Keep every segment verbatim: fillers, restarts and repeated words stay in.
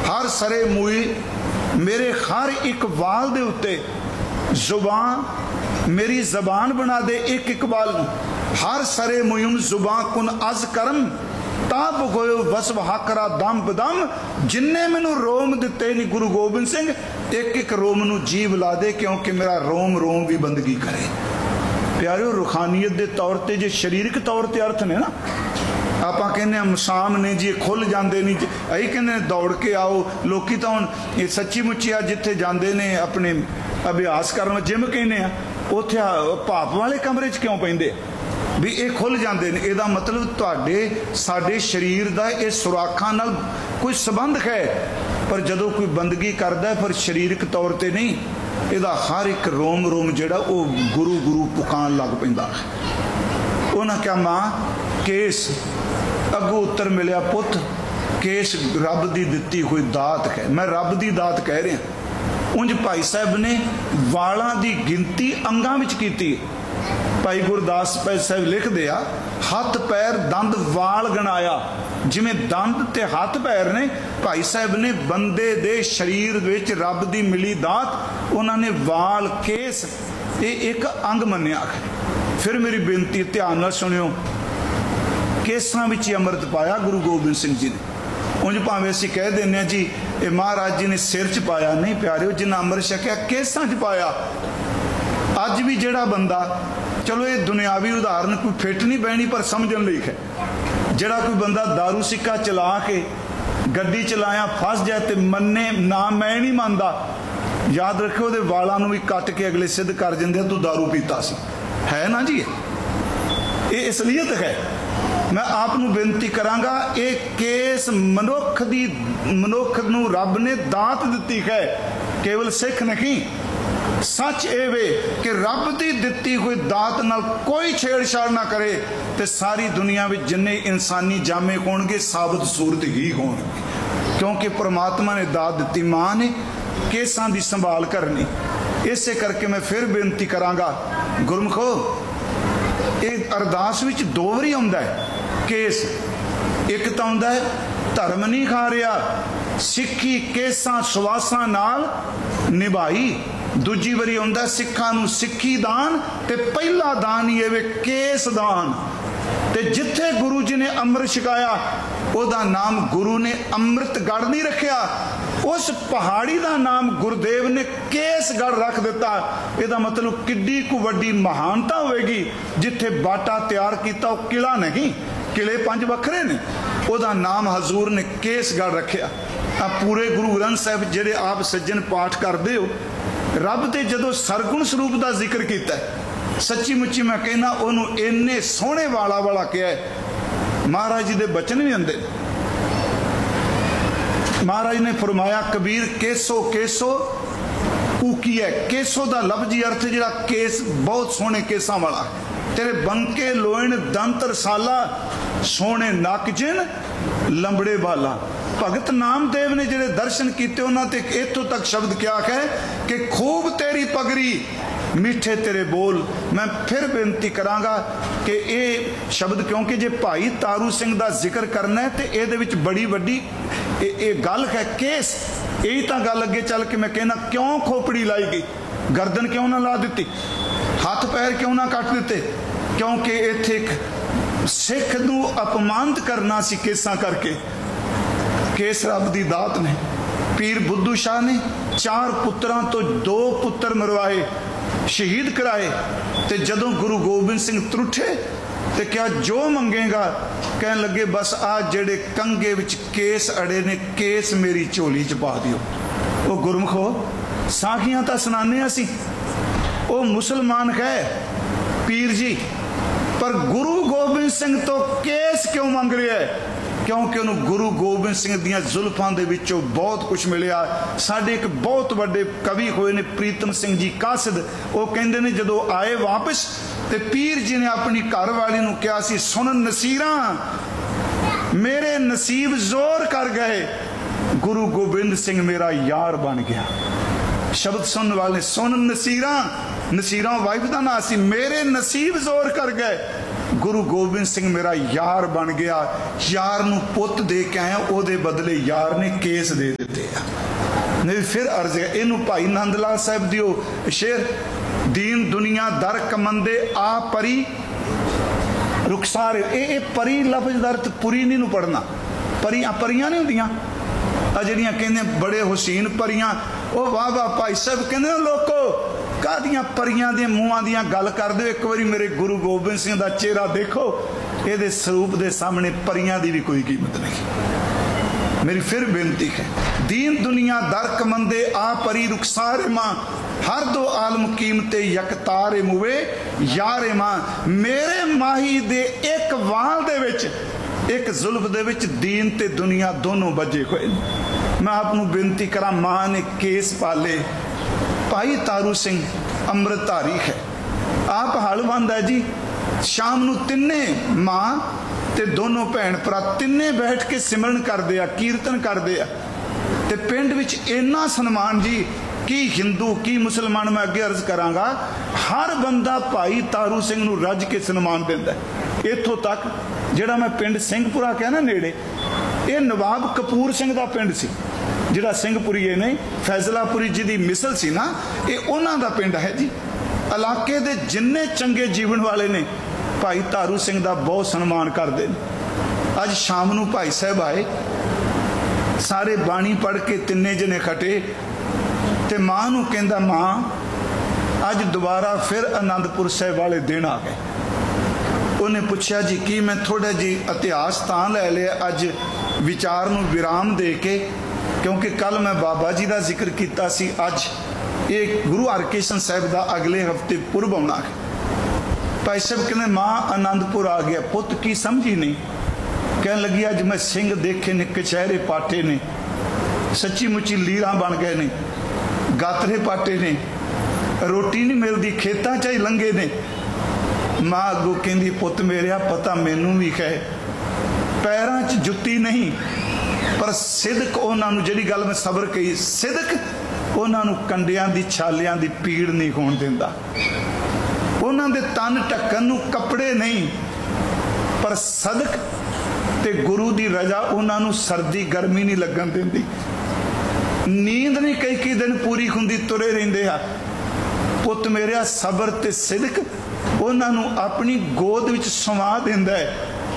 हर सरे मूई मेरे हर एक वाल दे उत्ते जुबान मेरी जबान बना दे एक एक वाल हर सरे मुयम जुबान कुन अज करम ताब गोयो वसव हाकरा दम बदम जिन्ने मैनू रोम दिते नहीं गुरु गोबिंद सिंह एक एक रोम नू जीव ला दे क्योंकि मेरा रोम रोम भी बंदगी करे। प्यारिओ रूहानीयत के तौर पर जो शरीरक तौर पर अर्थ ने ना आप कहने मसाम ने जी खुल जाते नहीं अं कहने दौड़ के आओ लोग तो हम ये सच्ची मुच्ची आ जिथे जाते ने अपने अभ्यास करन जिम कहने उत्थे भाप वाले कमरे च क्यों पेंदे भी ये खुल जाते हैं। यदा मतलब तुहाडे साडे शरीर का ये सुराखां नाल कोई संबंध है पर जदों कोई बंदगी करता है फिर शरीरक तौर पर नहीं यदा हर एक रोम रोम जिहड़ा वो गुरु गुरु पुकान लग पैंदा। उन्हें क्या मां केस अगों उत्तर मिलिया पुत केस रब की दिती हुई दात है। मैं रब की दात कह रहा। उंज भाई साहब ने वालों की गिनती अंगां विच कीती। भाई गुरदास भाई साहब लिखते आ हथ पैर दंद वाल गणाया जिमें दंद ते हथ पैर ने भाई साहब ने बंदे दे शरीर विच रब दी मिली दात उन्होंने वाल केस ये एक अंग मन्निया। फिर मेरी बेनती ध्यान नाल सुनियो केसां विच अमृत पाया गुरु गोबिंद सिंह जी ने। उंज भावें असीं कह देने जी ये महाराज जी ने सिर च पाया नहीं प्यारिओ जिन्ना अमृत छकिया केसां च पाया। अज भी जिहड़ा बंदा चलो ये दुनियावी उदाहरण कोई फिट नहीं बहनी पर समझण लई है जिहड़ा कोई बंदा दारू सिक्का चला के गड्डी चलाया फस जाए तो मन्ने ना मैं नहीं मानता याद रखियो उहदे वालां नूं भी कट के अगले सिद्ध कर दिंदे तू दारू पीता सी है ना जी। ये असलीयत है। मैं आपनूं बेनती करांगा ये केस मनुख दी मनुख नूं रब ने दात दिती है केवल सिख नहीं। सच ये वे कि रब की दिती हुई दात नाल कोई छेड़छाड़ ना करे तो सारी दुनिया में जिन्ने इंसानी जामे होणगे साबित सूरत ही होणगे क्योंकि परमात्मा ने दात दिती मां ने केसां की संभाल करनी। इसे करके मैं फिर बेनती करांगा गुरमुखो ये अरदास विच दो वारी आउंदा है केस। एक तो आउंदा है धर्म नहीं खा रहा सिक्खी केसां सुवासां नाल निभाई। दूजी वारी आउंदा सिखां नूं सिक्खी दान ते पहला दान ही है केस दान। ते जिथे गुरु जी ने अमृत छकाया ओदा नाम गुरु ने अमृतगढ़ नहीं रखिया उस पहाड़ी का नाम गुरुदेव ने केसगढ़ रख दिता। इहदा मतलब किड्डी को वड्डी महानता होएगी जिथे बाटा तैयार किया वह किला नहीं किले पंज वखरे ने ओदा नाम हजूर ने केसगढ़ रखिया। आ पूरे गुरु ग्रंथ साहिब जिहड़े आप सज्जन पाठ करते हो रब दे जदों सरगुण स्वरूप का जिक्र किया सच्ची मुच्ची मैं कहना उन्होंने इन्ने सोहने वाला वाला कहा है। महाराज जी के बचन भी आंदे महाराज ने फरमाया कबीर केसो केसो कूकी है। केसो का लफ्जी अर्थ जिहड़ा केस बहुत सोहने केसां वाला तेरे बनके लोयन दंत रसाला सोहने नक जिन लंबड़े बाला। भगत नामदेव ने जिहड़े दर्शन किए उन्होंने इत्थों तक शब्द क्या है कि खूब तेरी पगड़ी मीठे तेरे बोल। मैं फिर बेनती करांगा कि ये शब्द क्योंकि जे भाई तारू सिंह का जिक्र करना है तो ये बड़ी वड्डी ये गल है केस। यही तो गल अगे चल के मैं कहना क्यों खोपड़ी लाई गई गर्दन क्यों ना ला दी हाथ पैर क्यों ना कट दिते क्योंकि इत्थे एक सिख नूं अपमानित करना सी केसां करके। केस रब दी दात ने पीर बुद्धू शाह ने चार पुत्रां तो दो पुत्र मरवाए शहीद कराए ते जदों गुरु गोबिंद सिंह त्रुठे ते क्या जो मंगेगा कह लगे बस आ जेड़े कंगे विच केस अड़े ने केस मेरी झोली च पा दियो। वो गुरमुखो साखियां तां सुनाने असीं वो मुसलमान है पीर जी पर गुरु गोबिंद सिंह तो केस क्यों मंग रहा है क्योंकि उन्होंने गुरु गोबिंद सिंह दियां जुल्फां दे विचों बहुत कुछ मिलिया। साडे एक बहुत बड़े कवि होए ने प्रीतम सिंह जी कासिद वो कहंदे ने जदों आए वापस ते पीर जी ने अपनी घर वाली नूं कहा सी सुन नसीरा मेरे नसीब जोर कर गए गुरु गोबिंद सिंह मेरा यार बन गया। शब्द सुनने वाले सुन नसीरा नसीरा वाइफ का नाम सी मेरे नसीब जोर कर गए गुरु गोबिंद सिंह मेरा यार बन गया, यार नूं पुत दे के आया, ओदे बदले यार ने केस दे दिते आ। नहीं फिर अर्ज है इनू भाई नंद लाल साहब दियो शेर, दीन दुनिया दर कमंदे आ परी रुखसार, ये परी लफ्ज का अर्थ पुरी नहीं नूं पढ़ना, परियां परियां नहीं होंदियां आ जिहड़ियां कहंदे बड़े हुसैन परियां, ओ वाह वाह भाई साहब कहंदे लोको कादियां परियां दे मूहां दियां गल कर दो, एक बारी मेरे गुरु गोबिंद सिंह दा चेहरा देखो, ये स्वरूप दे सामने परियां दी भी कोई कीमत नहीं। मेरी फिर बेनती है, दीन दुनिया दर कमंदे आ परी रुखसार मां, हर दो आलम कीमते यकतार मुवे यार मां, मेरे माही दे एक वाल दे विच एक जुल्फ दे विच दीन ते दुनिया दोनों बजे हुए। मैं आपनू बेनती करा, मां ने केस पाले, भाई तारू सिंह अमृतधारी है, आप हलवंद है जी, शाम नू तिन्ने मां ते दोनों भैन भरा तिन्ने बैठ के सिमरन करदे आ, कीर्तन करदे आ, ते पिंड विच इन्ना सन्मान जी कि हिंदू की मुसलमान, मैं अगे अर्ज करांगा, हर बंदा भाई तारू सिंह नू रज के सन्मान दिंदा है। इत्थों तक जिहड़ा मैं पिंड सिंहपुरा कहा ना नेड़े, ये नवाब कपूर सिंह दा पिंड सी, जिहड़ा सिंहपुरीए ने फैजलापुरी जी दी मिसल सी ना, ये उन्हां दा पिंड है जी। इलाके दे जिन्ने चंगे जीवन वाले ने भाई तारू सिंह दा बहुत सन्मान करते हैं। अज शाम नू भाई साहब आए, सारे बाणी पढ़ के तिन्ने जने खटे, ते मां नू कहंदा मां अज दोबारा फिर आनंदपुर साहब वाले दिन आ गए। उन्हें पूछा जी की, मैं थोड़ा जी इतिहास तां लै लिया अज विचार नू विराम दे के, क्योंकि कल मैं बाबा जी का जिक्र किया सी, अज ये गुरु हरकृष्ण साहब का अगले हफ्ते पुरब आना है। भाई साहब कहने मां आनंदपुर आ गया, पुत की समझी नहीं, कहने लगी अज मैं सिंह देखे ने, कचहरे पाटे ने, सच्ची मुच्ची लीरा बन गए ने, गातरे पाटे ने, रोटी नहीं मिलती, खेतों च ही लंघे ने। मां अगों कहंदी पुत मेरिया पता मैनू भी है, पैरों च जुत्ती नहीं, पर सिदक उन्होंने जिहड़ी गल मैं सबर कही, सिदक उन्होंने कंडियां दी छालियां दी पीड़ नहीं होण दिंदा, उन्हां दे तन ढक्कन नूं कपड़े नहीं, पर सदक ते गुरु दी रजा उन्होंने सर्दी गर्मी नहीं लगन दिंदी, नींद नहीं कई कई दिन पूरी हुंदी, तुरे रहिंदे आ। पुत मेरिया सबर ते सिदक उन्होंने अपनी गोद विच सवा दिंदा है,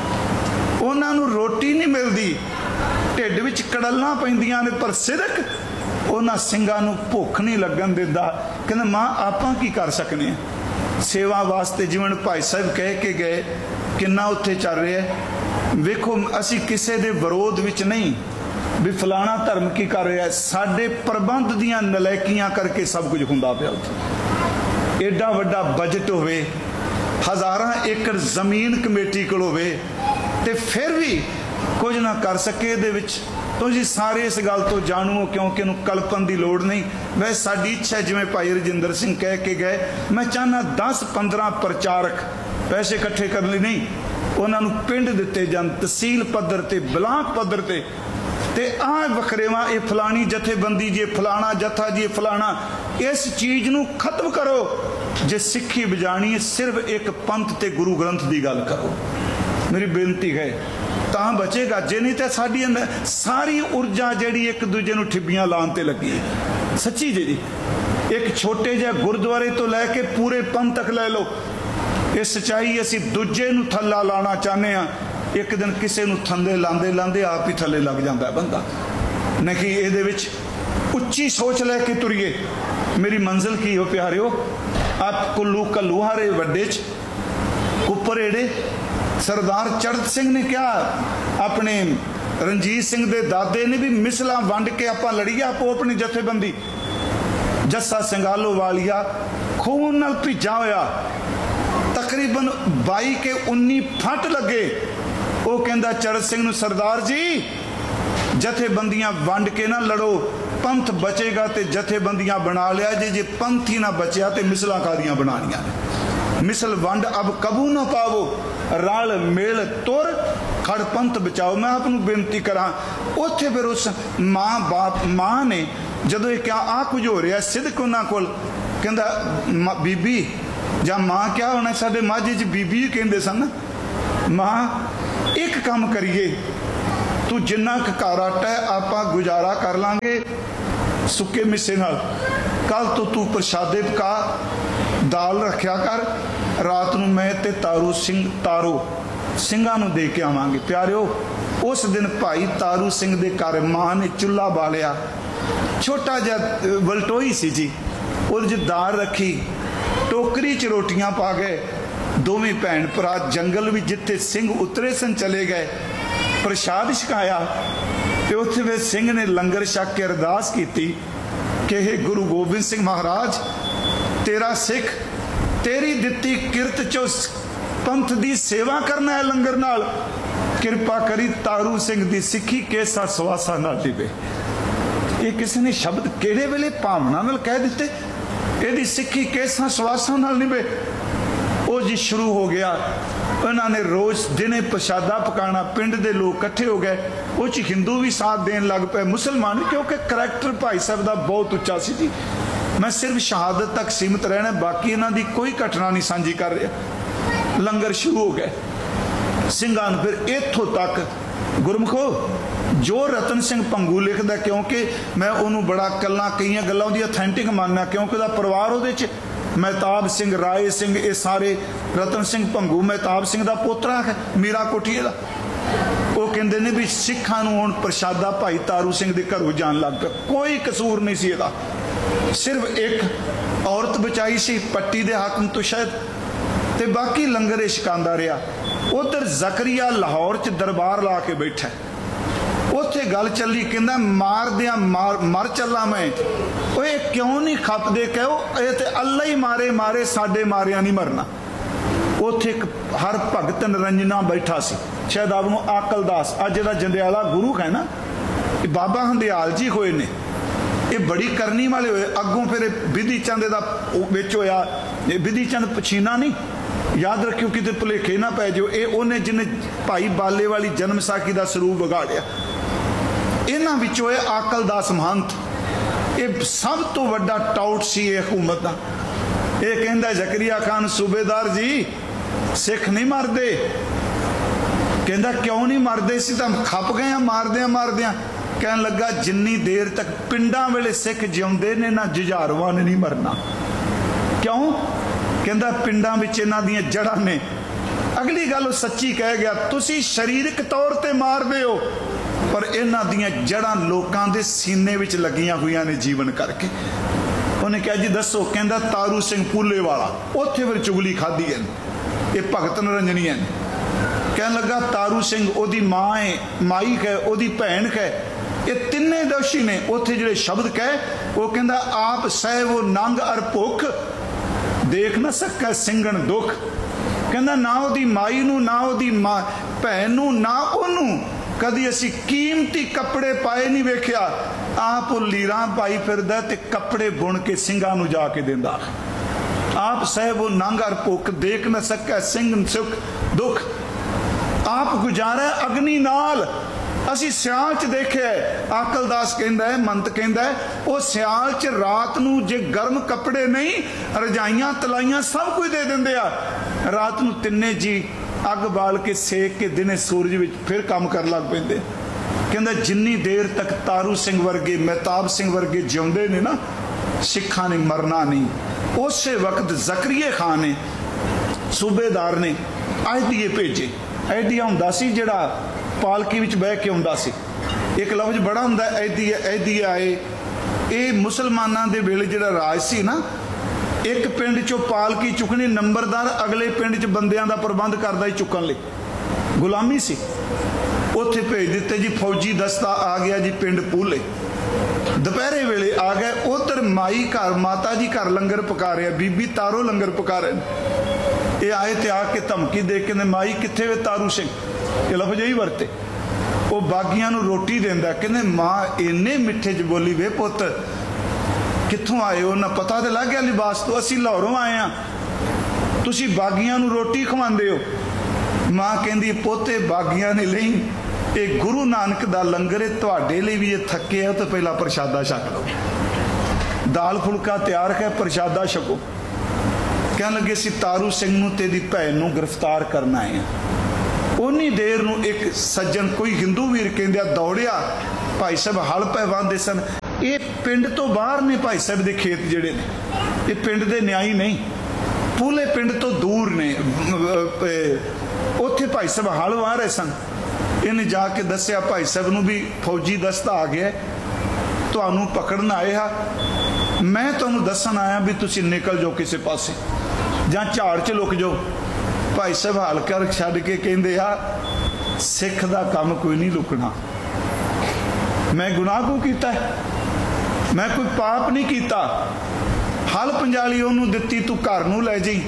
उन्होंने रोटी नहीं मिलती, ढिड विच कड़लना पैंदियां ने, पर सिदक उन्हां सिंगां नूं भुख नहीं लगन दिंदा। कहंदे मां आपां की कर सकने हैं, सेवा वास्ते जिवें भाई साहब कह के गए किन्ना उत्थे चल रहा है। वेखो असी किसी दे विरोध विच नहीं भी फलाना धर्म की कर रहा है, साडे प्रबंध दियां नलैकियां करके सब कुछ हुंदा पिया उत्थे। एडा वड्डा बजट होवे, हज़ारां एकड़ जमीन कमेटी कोल होवे, ते फिर भी कुछ ना कर सके दे विच। तुसीं सारे इस गल तो जाणू हो, क्योंकि इहनूं कल्पन की लोड़ नहीं। वैसे साडी इच्छा है, जिवें भाई रजिंदर सिंह कह के गए, मैं चाहना दस पंद्रह प्रचारक पैसे इकट्ठे करने नहीं, उन्होंने पिंड दिते जान, तहसील पद्धर ते ब्लाक पद्धर ते, ते आ वखरेवा ये फलानी जथेबंदी जे फलाना जथा जी फलाना, इस चीज़ नूं खत्म करो। जे सिक्खी बजानी है सिर्फ एक पंथ ते गुरु ग्रंथ की गल करो, मेरी बेनती है, तां बचेगा। जे नहीं तो साडी सारी ऊर्जा जिहड़ी एक दूजे नूं ठिब्बियां लाउण ते लगी है। सच्ची जी, एक छोटे जिहे गुरुद्वारे तो लैके पूरे पंथ तक लै लो, ये सच्चाई असी दूजे नूं थल्ला लाना चाहते हैं। एक दिन किसी नूं थंदे लांदे लांदे आप ही थल्ले लग जाता है बंदा। नहीं इहदे विच उच्ची सोच लैके तुरीए। मेरी मंजिल की हो प्यारिओ, आप कुल्लू कल्लूहारे वड्डे च कुपर एड़े सरदार चढ़त सिंह ने क्या अपने रणजीत सिंह दे दादे ने भी मिसला वंड के आपां लड़ीए, आपो अपनी जथेबंदी। जस्सा संगालो वालिया खून नाल भिजा होया, तकरीबन बाई के उन्नी फट लगे। वो कहंदा चढ़त सिंह नूं, सरदार जी जथेबंदियां वंड के ना लड़ो, पंथ बचेगा तो जथेबंदियां बना लिया जे, जे पंथ ही ना बचया तो मिसलां कादियां बनानियां ने। मिसल वंड अब कबू ना पावो, रल मिल तुर खड़ पंथ बचाओ। मैं आपनू बेनती करा, उत्थे फिर उस मां बाप मां ने जदों क्या आ कुछ हो रहा सिदक उन्हां कोल, कहंदा बीबी जां मां क्या होना, साडे माझे च बीबी कहंदे सन, मां एक काम करिए, तू जिन्ना क घर आटा है आपां गुजारा कर लांगे सुके मिसे नाल, कल तो तू प्रशादे पका दाल रखिया कर, रात नूं मैं ते तारू सिंह तारो ਸਿੰਘਾਂ ਨੂੰ दे के आवांगे। प्यारिओ उस दिन भाई तारू सिंह दे घर मां ने चुल्हा बालिया, छोटा जिहा वलटोई सी जी, उहदे च दाल रखी, टोकरी च रोटियां पा गए, दोवें भैन भरा जंगल भी जिथे सिंह उतरे सन चले गए, प्रसाद छकाया ते उत्थे वे सिंह ने लंगर छक के अरदास की कि हे गुरु गोबिंद सिंह महाराज, तेरा सिख तेरी दिती किरत चो पंथ दी सेवा करना है लंगर नाल, किरपा करी तारू सिंह दी सिखी केसा सवासा ना दिवे। ये किसी ने शब्द केड़े वेले भावना नाल कह दिते, एदी सिखी केसा सवासा नाल निवे। वो जी शुरू हो गया, उन्होंने रोज दिने प्रसादा पकाना, पिंड दे लोग इकट्ठे हो गए, वो च हिंदू भी साथ देन लग पे, मुसलमान भी, क्योंकि करैक्टर भाई साहब का बहुत उच्चा सी जी। मैं सिर्फ शहादत तक सीमित रहना, बाकी इन्हों की कोई घटना नहीं साझी कर रहा। लंगर शुरू हो गए, ਸਿੰਘਾਂ ਨੂੰ फिर इत्थों तक गुरमुखो जो रतन सिंह भंगू लिखदा, क्योंकि मैं उन्होंने बड़ा कल्ला कई गल्लां उहदी अथेंटिक मानना, क्योंकि उहदा परिवार उहदे च महताब सिंह, राय सिंह, ये सारे रतन सिंह भंगू महताब सिंह का पोतरा है, मीरा कोठीए का। वो कहते हैं भी सिखां नूं हुण प्रसादा भाई तारू सिंह के घरों जान लग पिया, कोई कसूर नहीं सी इहदा, सिर्फ एक औरत बचाई सी पट्टी दे हाकम तो शायद, ते बाकी लंगर छकांदा रहा। उधर जकरिया लाहौर च दरबार ला के बैठा, उत्थे गल चली, कहंदा मार दिया मार मर चला मैं, ओए क्यों नहीं खपदे, कहो ये ते अल्लाह ही मारे मारे, साडे मारिया नहीं मरना। उत्थे एक हर भगत निरंजना बैठा सी, शायद आप आकल दास, अज जिहड़ा जंडियाला गुरु है ना, बाबा हंदियाल जी होए ने, ये बड़ी करनी वाले होए। अगों फिर बिधि चंद दा विच होया, बिधि चंद पछीना नहीं, याद रखियो किते भुलेखे ना पै जाओ, ये उन्हें जिन्हें भाई बाले वाली जन्म साखी का स्वरूप बिगाड़िया। इन्हां विचों आकल दास महंत, ये सब तो वड्डा टाउट सी हुकूमत का। ये कहंदा जकरिया खान सूबेदार जी सिख नहीं मरदे, कहंदा क्यों नहीं मरदे, सी तां खप गए मारदियां मारदियां। कहन लगा जिन्नी देर तक पिंडां वेले सिख जिउंदे ने ना जुझारुआं ने नहीं मरना। क्यों? कहंदा पिंडां विच इन्हां दीयां जड़ां ने। अगली गल सच्ची कह गया, तुसी शरीरक तौर ते मारदे हो, पर इन्हां दीयां जड़ां लोकां दे सीने विच लगियां हुईयां ने जीवन करके। उन्हें कहा जी दसो, कहंदा तारू सिंह पूले वाला, उत्थे फिर चुगली खाधी है, ये भगत निरंजनी है। कहन लगा तारू सिंह ओदी मां है, माई है, ओदी भैन है, ये तिन्ने दोषी ने। उत्थे जिहड़े शब्द कहे, वो कहंदा आप सह वो नंग अर भुख, देख ना सकै सिंघण दुख। कहंदा ना ओदी माई नूं, ना ओदी मां भैन नूं, ना ओनूं कदी असी कीमती कपड़े पाए नहीं वेखिया। आप लीरां पाई फिरदा ते कपड़े बुन के सिंघां नूं जाके दिंदा। आप सह वो नंग अर भुख, देख ना सकै सिंघण सुख दुख। आप गुजारा अग्नि नाल, असी सियाल च देखे। आकलदास कहंदा है, मंत कहंदा है, वो सियाल च रात नूं जे गर्म कपड़े नहीं, रजाइयां तलाइयां सब कुछ दे दिंदे आ। रात नूं तिन्ने जी अग बाल के सेक के दिने सूरज विच फिर काम कर लग पैंदे। कहंदा जिन्नी देर तक तारू सिंह वर्गे, महताब सिंह वर्गे जिउंदे ने ना, सिखां ने मरना नहीं। उस वक्त जकरिया खान ने, सूबेदार ने आयदिए भेजे। आयदिया हुंदा सी जिहड़ा पालकी विच बह के आउंदा सी। एक लफ्ज बड़ा हुंदा ऐदिया, ऐदिया आए। ये मुसलमानां दे वेले जिहड़ा राज सी ना, एक पिंड चों पालकी चुकनी, नंबरदार अगले पिंड च बंदियां दा प्रबंध करदा ही चुकन लई, गुलामी सी। उत्थे भेज दिते जी फौजी दस्ता आ गया जी पिंड पूले। दोपहरे वेले आ गए, उधर माई घर, माता जी घर लंगर पका रहे, बीबी तारो लंगर पका रहे। ये आए ते आके धमकी दे के माई किथे वे तारू सिंह, ये लफ्ज यही वरते। वो बागियां नूं रोटी देंदा, कहंदे मां इन्ने मिठे च बोली, वे पुत कित्थों आए हो, ना पता तो लग गया लिबास तो, असी लाहौरों आए हैं, तुसी बागियां नूं रोटी खवांदे हो। मां कहंदी पोते बागियां ने नहीं, ये गुरु नानक दा लंगर है, तुहाडे लई भी ये थके हो तो पहला प्रशादा छक लो। दाल फुलका तैयार है, प्रशादा छको। कहन लगे सी तारू सिंह नूं ते दी भैन नूं गिरफ्तार करना है। उन्नी देर नूं एक सज्जन कोई हिंदू वीर कहंदे दौड़िया, भाई साहब हल पै वाहंदे सन। ये पिंड तो बाहर ने भाई साहब के खेत जिहड़े ने, ये पिंड दे न्याई नहीं, पूरे पिंड तो दूर ने। उत्थे भाई साहब हल वाह रहे सन। इन्हें जाके दस्सिया भाई साहब नूं भी फौजी दस्ता आ गया, तुहानूं पकड़न आए हा, मैं तुहानूं दस्सण आया भी तुसीं निकल जाओ किसी पासे जां झाड़ च लुक जाओ। भाई साहब हल कर छड्ड के कहंदे आ सिख दा काम कोई नहीं लुकना। मैं गुनाह को कीता है, मैं कोई पाप नहीं कीता। हल पंजाली उन्होंने दिती, तू घर नूं लै जाई,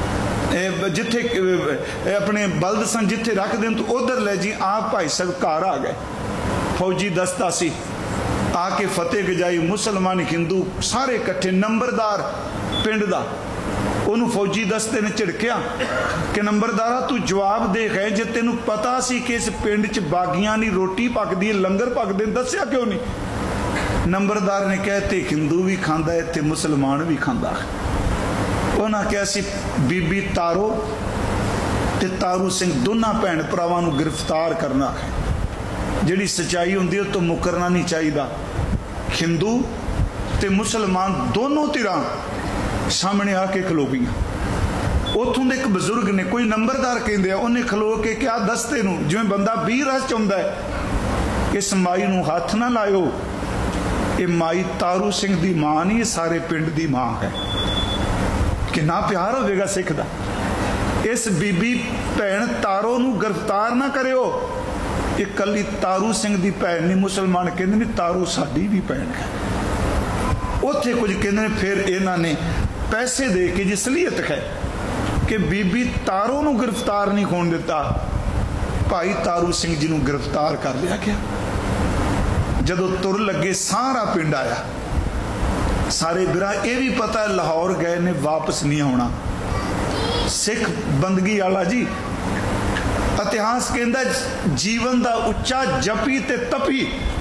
जिथे अपने बलद सन जिथे रख देन तू उधर लै जी। आप भाई साहब घर आ गए, फौजी दस्ता सी, आके फतेह गजाई, मुसलमान हिंदू सारे इकट्ठे। नंबरदार पिंड दा उन्होंने फौजी दस्ते ने झिड़किया कि नंबरदारा तू जवाब दे गए, जे तेनू पता सी कि इस पिंड च बागियां नी रोटी पकदी, लंगर पकदे, दस्सिया क्यों नहीं? नंबरदार ने कहा ते हिंदू भी खांदा है ते मुसलमान भी खांदा है। उन्हें कहा सी बीबी तारो ते तारू सिंह दोनों भैन भरावां नूं गिरफ्तार करना है। जिहड़ी सच्चाई हुंदी उह तो मुकरना नहीं चाहिए। हिंदू ते मुसलमान दोनों धिरां सामने आके खलो गईयां। उतों दे एक बजुर्ग ने, कोई नंबरदार कहंदे आ, उन्हें खलो के क्या दस्ते नूं जिवें बंदा बीह रस चाहुंदा है, इस माई नूं हथ ना लायो, ये माई तारू सिंह दी मां नहीं, सारे पिंड दी मां है। कितना प्यार होवेगा सिख दा। इस बीबी भैन तारो नूं गिरफ्तार ना करियो, ये कली तारू सिंह दी भैन नहीं। मुसलमान कहंदे ने तारू साडी भी भैन है। उत्थे कुछ कहंदे ने फिर इन्हां ने पैसे दे के जिसलीयत है कि बीबी तारो नूं गिरफ्तार नहीं होण दिता, भाई तारू सिंह जी नूं गिरफ्तार कर लिया गया। जदों तुर लगे सारा पिंड आया, सारे बिरा ये भी पता है लाहौर गए ने वापस नहीं आना। सिख बंदगी वाला जी, इतिहास कहता जीवन का उच्चा जपी ते तपी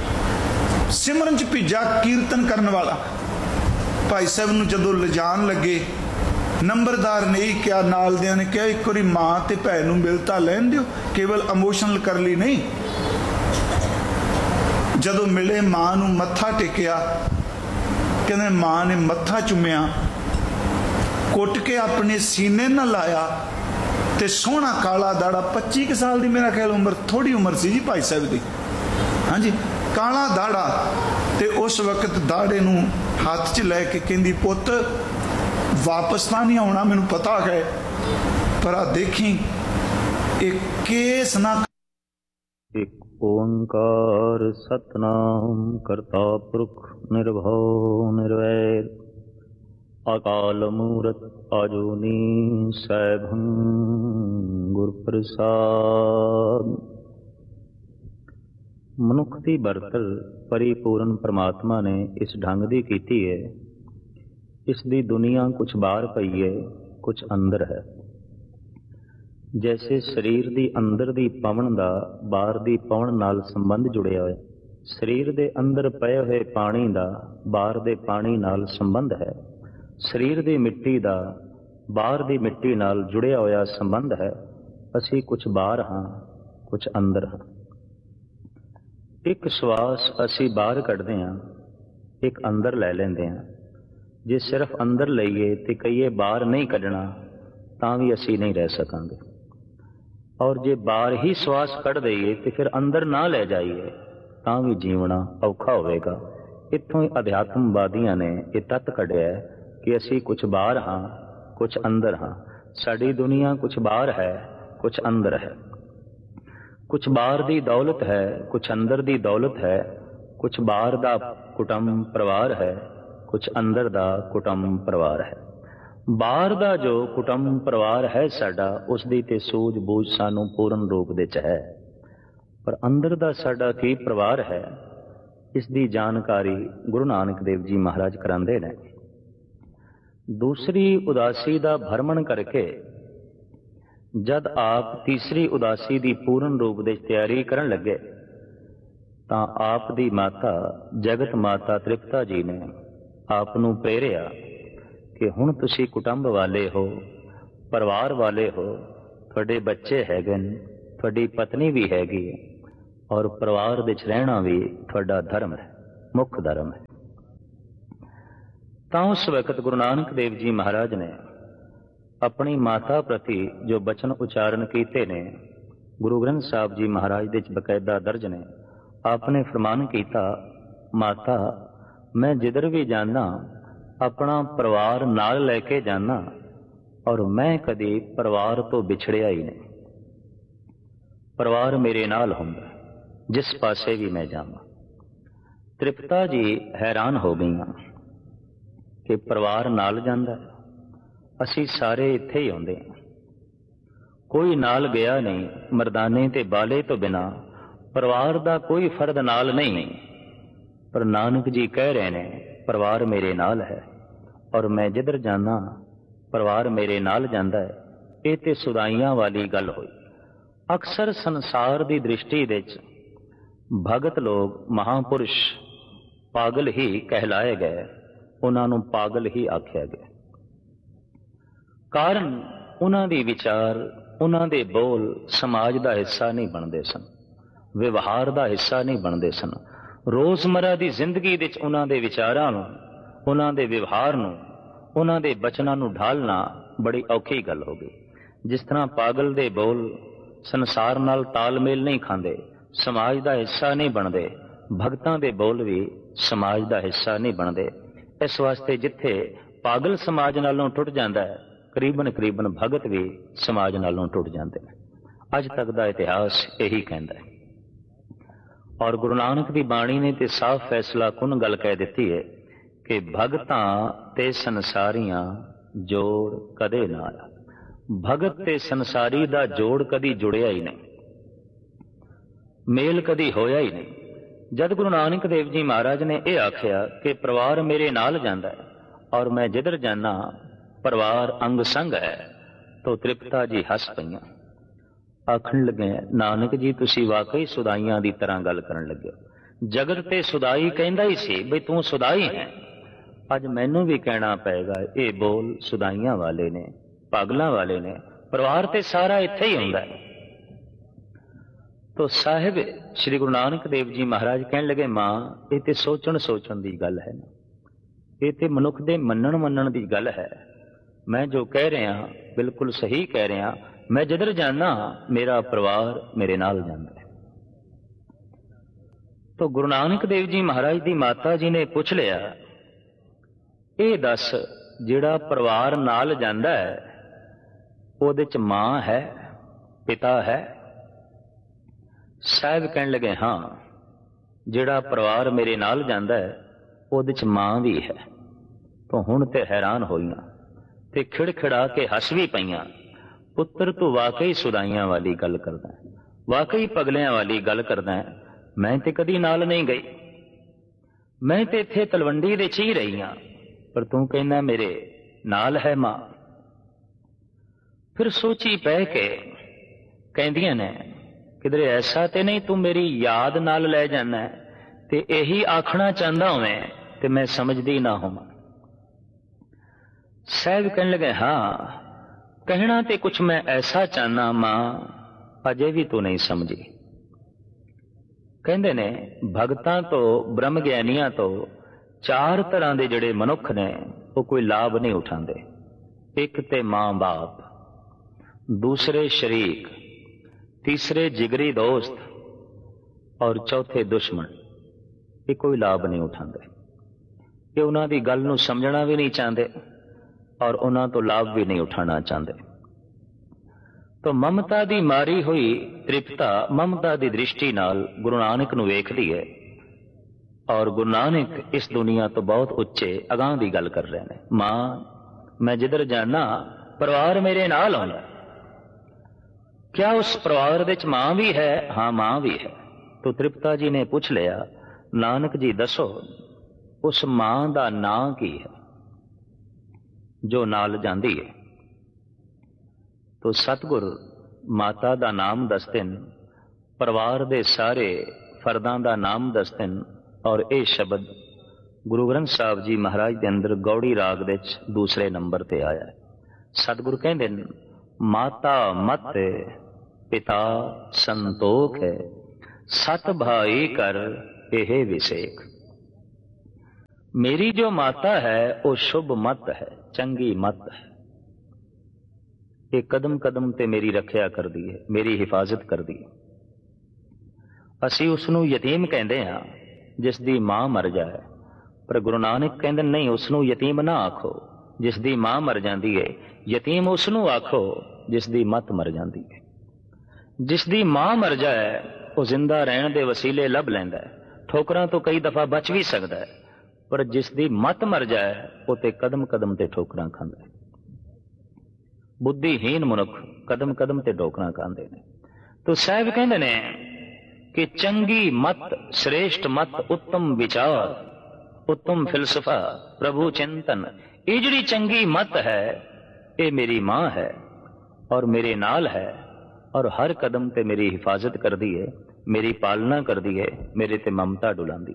सिमरन च भीजा कीर्तन करने वाला। भाई साहब नूं जदों लिजान लगे, नंबरदार ने यही क्या, नाल दियां ने क्या, एक बारी मां ते भैन नूं मिलता लैन दिओ, केवल इमोशनल कर ली नहीं। जदों मिले मां नूं मत्था टेकिया, कहंदे मां ने मत्था चुमिया, कुट के अपने सीने न लाया ते सोहना काला दाड़ा, पच्ची के साल की मेरा ख्याल उम्र, थोड़ी उम्र सी जी भाई साहब की, हाँ जी, काला दाड़ा। ते उस वक्त दाड़े नूं हाथ च लैके कहंदी पुत वापस तो नहीं आना, मैनू पता है, पर आ देखी एक केस ना। एक ओंकार सतनाम करता पुरख निर्भव निर्वैर, अकाल मूरत आजूनी सैभं गुर प्रसाद। मनुख की बरतल परिपूर्ण परमात्मा ने इस ढंग दी कीती है। इस दी दुनिया कुछ बाहर पई है, कुछ अंदर है। जैसे शरीर दी अंदर दी पवन दा बाहर दी पवन नाल संबंध जुड़िया है, शरीर दे अंदर पए हुए पानी दा बाहर दे पानी नाल संबंध है। शरीर दी मिट्टी दा बाहर दी मिट्टी नाल जुड़िया होया संबंध है। असी कुछ बाहर हाँ, कुछ अंदर हाँ। एक श्वास असी बाहर कढ़दे हाँ, एक अंदर लै लेंदे हाँ। जे सिर्फ अंदर लईए ते कहीए बाहर नहीं कढ़ना, तां भी असी नहीं रह सकांगे। और जे बाहर ही श्वास कढ़ दईए ते फिर अंदर ना ले जाइए, तां भी जीवना औखा होवेगा। इत्थों ही अध्यात्मवादियों ने यह तत्त कढ़िया है कि असी कुछ बाहर हाँ, कुछ अंदर हाँ। साडी दुनिया कुछ बाहर है, कुछ अंदर है। कुछ बाहर दी दौलत है, कुछ अंदर दी दौलत है। कुछ बाहर दा कुटुंब परिवार है, कुछ अंदर दा कुटुंब परिवार है। बाहर दा जो कुटुंब परिवार है साडा, उस दी ते सूझ बूझ सानू पूर्ण रूप दे च है, पर अंदर दा साडा की परिवार है, इस दी जानकारी गुरु नानक देव जी महाराज करांदे ने। दूसरी उदासी दा भरमण करके जद आप तीसरी उदासी दी पूर्ण रूप दे तैयारी करन लगे, तां आप दी माता जगत माता तृप्ता जी ने आप नूं प्रेरिया कि हुण तुसीं कुटुंब वाले हो, परिवार वाले हो, तुहाडे बच्चे हैगे, ਤੁਹਾਡੀ ਪਤਨੀ ਵੀ ਹੈਗੀ ਹੈ ਔਰ ਪਰਿਵਾਰ ਵਿੱਚ ਰਹਿਣਾ ਵੀ ਤੁਹਾਡਾ ਧਰਮ ਹੈ, ਮੁੱਖ ਧਰਮ ਹੈ। ਤਾਂ ਉਸ ਵਕਤ ਗੁਰੂ ਨਾਨਕ ਦੇਵ ਜੀ ਮਹਾਰਾਜ ਨੇ ਆਪਣੀ ਮਾਤਾ ਪ੍ਰਤੀ ਜੋ ਬਚਨ ਉਚਾਰਨ ਕੀਤੇ ਨੇ, ਗੁਰੂ ਗ੍ਰੰਥ ਸਾਹਿਬ ਜੀ ਮਹਾਰਾਜ ਦੇ ਵਿੱਚ ਬਕਾਇਦਾ ਦਰਜ ਨੇ। ਆਪਨੇ ਫਰਮਾਨ ਕੀਤਾ, ਮਾਤਾ ਮੈਂ ਜਿੱਧਰ ਵੀ ਜਾਣਾ ਆਪਣਾ ਪਰਿਵਾਰ ਨਾਲ ਲੈ ਕੇ ਜਾਣਾ ਔਰ ਮੈਂ ਕਦੇ ਪਰਿਵਾਰ ਤੋਂ ਵਿਛੜਿਆ ਹੀ ਨਹੀਂ। ਪਰਿਵਾਰ ਮੇਰੇ ਨਾਲ ਹੁੰਦਾ ਜਿਸ ਪਾਸੇ ਵੀ ਮੈਂ ਜਾਵਾਂ। ਤ੍ਰਿਪਤਾ ਜੀ ਹੈਰਾਨ ਹੋ ਗਈਆਂ ਕਿ ਪਰਿਵਾਰ ਨਾਲ ਜਾਂਦਾ, ਅਸੀਂ ਸਾਰੇ ਇੱਥੇ ਹੀ ਆਉਂਦੇ ਹਾਂ, ਕੋਈ ਨਾਲ ਗਿਆ ਨਹੀਂ। ਮਰਦਾਨੇ ਤੇ ਬਾਲੇ ਤੋਂ ਬਿਨਾਂ ਪਰਿਵਾਰ ਦਾ ਕੋਈ ਫਰਦ ਨਾਲ ਨਹੀਂ। ਪਰ ਨਾਨਕ ਜੀ ਕਹਿ ਰਹੇ ਨੇ ਪਰਿਵਾਰ ਮੇਰੇ ਨਾਲ ਹੈ ਔਰ ਮੈਂ ਜਿੱਧਰ ਜਾਣਾ ਪਰਿਵਾਰ ਮੇਰੇ ਨਾਲ ਜਾਂਦਾ ਹੈ। ਇਹ ਤੇ ਸੁਦਾਈਆਂ ਵਾਲੀ ਗੱਲ ਹੋਈ। ਅਕਸਰ ਸੰਸਾਰ ਦੀ ਦ੍ਰਿਸ਼ਟੀ ਵਿੱਚ ਭਗਤ ਲੋਕ, ਮਹਾਂਪੁਰਸ਼ ਪਾਗਲ ਹੀ ਕਹਿਲਾਏ ਗਏ, ਉਹਨਾਂ ਨੂੰ ਪਾਗਲ ਹੀ ਆਖਿਆ ਗਿਆ। ਕਾਰਨ ਉਹਨਾਂ ਦੀ ਵਿਚਾਰ, ਉਹਨਾਂ ਦੇ ਬੋਲ ਸਮਾਜ ਦਾ ਹਿੱਸਾ ਨਹੀਂ ਬਣਦੇ ਸਨ, ਵਿਵਹਾਰ ਦਾ ਹਿੱਸਾ ਨਹੀਂ ਬਣਦੇ ਸਨ। ਰੋਜ਼ਮਰਾ ਦੀ ਜ਼ਿੰਦਗੀ ਵਿੱਚ ਉਹਨਾਂ ਦੇ ਵਿਚਾਰਾਂ ਨੂੰ, ਉਹਨਾਂ ਦੇ ਵਿਵਹਾਰ ਨੂੰ, ਉਹਨਾਂ ਦੇ ਬਚਨਾਂ ਨੂੰ ਢਾਲਣਾ ਬੜੀ ਔਖੀ ਗੱਲ ਹੋ ਗਈ। ਜਿਸ ਤਰ੍ਹਾਂ ਪਾਗਲ ਦੇ ਬੋਲ ਸੰਸਾਰ ਨਾਲ ਤਾਲਮੇਲ ਨਹੀਂ ਖਾਂਦੇ, ਸਮਾਜ ਦਾ ਹਿੱਸਾ ਨਹੀਂ ਬਣਦੇ, ਭਗਤਾਂ ਦੇ ਬੋਲ ਵੀ ਸਮਾਜ ਦਾ ਹਿੱਸਾ ਨਹੀਂ ਬਣਦੇ। ਇਸ ਵਾਸਤੇ ਜਿੱਥੇ ਪਾਗਲ ਸਮਾਜ ਨਾਲੋਂ ਟੁੱਟ ਜਾਂਦਾ ਹੈ, ਕਰੀਬਨ ਕਰੀਬਨ ਭਗਤ ਵੀ ਸਮਾਜ ਨਾਲੋਂ ਟੁੱਟ ਜਾਂਦੇ ਨੇ। ਅੱਜ ਤੱਕ ਦਾ ਇਤਿਹਾਸ ਇਹੀ ਕਹਿੰਦਾ ਹੈ। ਔਰ ਗੁਰੂ ਨਾਨਕ ਦੀ ਬਾਣੀ ਨੇ ਤੇ ਸਾਫ਼ ਫੈਸਲਾ ਕੁਨ ਗੱਲ ਕਹਿ ਦਿੱਤੀ ਹੈ ਕਿ ਭਗਤਾਂ ਤੇ ਸੰਸਾਰੀਆਂ ਜੋੜ ਕਦੇ ਨਾ ਆਇਆ। ਭਗਤ ਤੇ ਸੰਸਾਰੀ ਦਾ ਜੋੜ ਕਦੀ ਜੁੜਿਆ ਹੀ ਨਹੀਂ, ਮੇਲ ਕਦੀ ਹੋਇਆ ਹੀ ਨਹੀਂ। ਜਦ ਗੁਰੂ ਨਾਨਕ ਦੇਵ ਜੀ ਮਹਾਰਾਜ ਨੇ ਇਹ ਆਖਿਆ ਕਿ ਪਰਿਵਾਰ ਮੇਰੇ ਨਾਲ ਜਾਂਦਾ ਹੈ ਔਰ ਮੈਂ ਜਿੱਧਰ ਜਾਣਾ ਪਰਿਵਾਰ ਅੰਗ ਸੰਗ ਹੈ, ਤਾਂ ਤ੍ਰਿਪਤਾ ਜੀ ਹੱਸ ਪਈਆਂ। ਆਖਣ ਲੱਗੇ, ਨਾਨਕ ਜੀ ਤੁਸੀਂ ਵਾਕਈ ਸੁਦਾਈਆਂ ਦੀ ਤਰ੍ਹਾਂ ਗੱਲ ਕਰਨ ਲੱਗੇ ਹੋ। ਜਗਤ ਤੇ ਸੁਦਾਈ ਕਹਿੰਦਾ ਹੀ ਸੀ ਬਈ ਤੂੰ ਸੁਦਾਈ ਹੈ। ਅੱਜ ਮੈਨੂੰ ਵੀ ਕਹਿਣਾ ਪਏਗਾ ਇਹ ਬੋਲ ਸੁਦਾਈਆਂ ਵਾਲੇ ਨੇ, ਪਾਗਲਾਂ ਵਾਲੇ ਨੇ। ਪਰਿਵਾਰ ਤੇ ਸਾਰਾ ਇੱਥੇ ਹੀ ਹੁੰਦਾ ਹੈ। ਤੋ ਸਾਹਿਬ ਸ਼੍ਰੀ ਗੁਰੂ ਨਾਨਕ ਦੇਵ ਜੀ ਮਹਾਰਾਜ ਕਹਿਣ ਲੱਗੇ, ਮਾਂ ਇਹ ਤੇ ਸੋਚਣ ਸੋਚਣ ਦੀ ਗੱਲ ਹੈ ਨਾ, ਇਹ ਤੇ ਮਨੁੱਖ ਦੇ ਮੰਨਣ ਮੰਨਣ ਦੀ ਗੱਲ ਹੈ। ਮੈਂ ਜੋ ਕਹਿ ਰਿਹਾ ਬਿਲਕੁਲ ਸਹੀ ਕਹਿ ਰਿਹਾ। ਮੈਂ ਜਿੱਧਰ ਜਾਣਾ ਮੇਰਾ ਪਰਿਵਾਰ ਮੇਰੇ ਨਾਲ ਜਾਂਦਾ ਹੈ। ਤੋ ਗੁਰੂ ਨਾਨਕ ਦੇਵ ਜੀ ਮਹਾਰਾਜ ਦੀ ਮਾਤਾ ਜੀ ਨੇ ਪੁੱਛ ਲਿਆ, ਇਹ ਦੱਸ ਜਿਹੜਾ ਪਰਿਵਾਰ ਨਾਲ ਜਾਂਦਾ ਹੈ ਉਹਦੇ ਚ ਮਾਂ ਹੈ, ਪਿਤਾ ਹੈ? ਸਾਹਿਬ ਕਹਿਣ ਲੱਗੇ, ਹਾਂ, ਜਿਹੜਾ ਪਰਿਵਾਰ ਮੇਰੇ ਨਾਲ ਜਾਂਦਾ ਹੈ ਉਹਦੇ ਚ ਮਾਂ ਵੀ ਹੈ। ਤਾਂ ਹੁਣ ਤੇ ਹੈਰਾਨ ਹੋਈਆਂ ਤੇ ਖਿੜਖਿੜਾ ਕੇ ਹੱਸ ਵੀ ਪਈਆਂ। ਪੁੱਤਰ ਤੂੰ ਵਾਕਈ ਸੁਦਾਈਆਂ ਵਾਲੀ ਗੱਲ ਕਰਦਾ, ਵਾਕਈ ਪਗਲਿਆਂ ਵਾਲੀ ਗੱਲ ਕਰਦਾ। ਮੈਂ ਤੇ ਕਦੀ ਨਾਲ ਨਹੀਂ ਗਈ, ਮੈਂ ਤੇ ਇੱਥੇ ਤਲਵੰਡੀ ਦੇ ਚ ਹੀ ਰਹੀ ਹਾਂ, ਪਰ ਤੂੰ ਕਹਿੰਦਾ ਮੇਰੇ ਨਾਲ ਹੈ ਮਾਂ। ਫਿਰ ਸੋਚੀ ਪੈ ਕੇ ਕਹਿੰਦੀਆਂ ਨੇ, ਕਿਧਰੇ ਐਸਾ ਤੇ ਨਹੀਂ ਤੂੰ ਮੇਰੀ ਯਾਦ ਨਾਲ ਲੈ ਜਾਣਾ ਤੇ ਇਹੀ ਆਖਣਾ ਚਾਹੁੰਦਾ ਹੋਵੇਂ ਤੇ ਮੈਂ ਸਮਝਦੀ ਨਾ ਹੋਵਾਂ। ਸਾਹਿਬ ਕਹਿਣ ਲੱਗੇ, ਹਾਂ, ਕਹਿਣਾ ਤੇ ਕੁਛ ਮੈਂ ਐਸਾ ਚਾਹਨਾ ਮਾਂ, ਅਜੇ ਵੀ ਤੂੰ ਨਹੀਂ ਸਮਝੀ। ਕਹਿੰਦੇ ਨੇ ਭਗਤਾਂ ਤੋਂ, ਬ੍ਰਹਮ ਗਿਆਨੀਆਂ ਤੋਂ ਚਾਰ ਤਰ੍ਹਾਂ ਦੇ ਜਿਹੜੇ ਮਨੁੱਖ ਨੇ ਉਹ ਕੋਈ ਲਾਭ ਨਹੀਂ ਉਠਾਉਂਦੇ। ਇੱਕ ਤੇ ਮਾਂ ਬਾਪ, ਦੂਸਰੇ ਸ਼ਰੀਕ, ਤੀਸਰੇ ਜਿਗਰੀ ਦੋਸਤ ਔਰ ਚੌਥੇ ਦੁਸ਼ਮਣ। ਇਹ ਕੋਈ ਲਾਭ ਨਹੀਂ ਉਠਾਉਂਦੇ। ਇਹ ਉਹਨਾਂ ਦੀ ਗੱਲ ਨੂੰ ਸਮਝਣਾ ਵੀ ਨਹੀਂ ਚਾਹੁੰਦੇ ਔਰ ਉਹਨਾਂ ਤੋਂ ਲਾਭ ਵੀ ਨਹੀਂ ਉਠਾਉਣਾ ਚਾਹੁੰਦੇ। ਤਾਂ ਮਮਤਾ ਦੀ ਮਾਰੀ ਹੋਈ ਤ੍ਰਿਪਤਾ ਮਮਤਾ ਦੀ ਦ੍ਰਿਸ਼ਟੀ ਨਾਲ ਗੁਰੂ ਨਾਨਕ ਨੂੰ ਵੇਖਦੀ ਹੈ ਔਰ ਗੁਰੂ ਨਾਨਕ ਇਸ ਦੁਨੀਆ ਤੋਂ ਬਹੁਤ ਉੱਚੇ ਅਗਾਂਹ ਦੀ ਗੱਲ ਕਰ ਰਹੇ ਨੇ। ਮਾਂ ਮੈਂ ਜਿੱਧਰ ਜਾਣਾ ਪਰਿਵਾਰ ਮੇਰੇ ਨਾਲ ਆਉਂਦਾ। ਕਿਆ ਉਸ ਪਰਿਵਾਰ ਵਿੱਚ ਮਾਂ ਵੀ ਹੈ? ਹਾਂ, ਮਾਂ ਵੀ ਹੈ। ਤੋ ਤ੍ਰਿਪਤਾ ਜੀ ਨੇ ਪੁੱਛ ਲਿਆ, ਨਾਨਕ ਜੀ ਦੱਸੋ ਉਸ ਮਾਂ ਦਾ ਨਾਂ ਕੀ ਹੈ ਜੋ ਨਾਲ ਜਾਂਦੀ ਹੈ? ਤੋ ਸਤਿਗੁਰ ਮਾਤਾ ਦਾ ਨਾਮ ਦੱਸਦੇ ਨੇ, ਪਰਿਵਾਰ ਦੇ ਸਾਰੇ ਫਰਦਾਂ ਦਾ ਨਾਮ ਦੱਸਦੇ ਨੇ ਔਰ ਇਹ ਸ਼ਬਦ ਗੁਰੂ ਗ੍ਰੰਥ ਸਾਹਿਬ ਜੀ ਮਹਾਰਾਜ ਦੇ ਅੰਦਰ ਗੌੜੀ ਰਾਗ ਵਿੱਚ ਦੂਸਰੇ ਨੰਬਰ ਤੇ ਆਇਆ ਹੈ। ਸਤਿਗੁਰ ਕਹਿੰਦੇ ਨੇ, ਮਾਤਾ ਮਤ पिता संतोख है, सत भाई कर एह विसेख। मेरी जो माता है वो शुभ मत है, चंगी मत है। ये कदम कदम ते मेरी रखिया कर दी है, मेरी हिफाजत कर दी। असी उसनू यतीम कहते हाँ जिसकी मां मर जाए, पर गुरु नानक कहते नहीं, उसनू यतीम ना आखो जिसकी मां मर जाती है, यतीम उसनू आखो जिसकी मत मर जाती है। जिसकी मां मर जाए वो जिंदा रहने के वसीले लभ लैंदा है, ठोकरां तो कई दफा बच भी सकता है, पर जिसकी मत मर जाए वो ते कदम कदम ते ठोकरां खांदा है। बुद्धिहीन मनुख कदम कदम ते ठोकरां खांदे ने। तो साहब कहंदे ने कि चंगी मत, श्रेष्ठ मत, उत्तम विचार, उत्तम फिलसफा, प्रभु चिंतन, ये जिहड़ी चंगी मत है ये मेरी मां है और मेरे नाल है और हर कदम ते मेरी हिफाजत कर दी है, मेरी पालना कर दी है, मेरे ते ममता डुलांदी।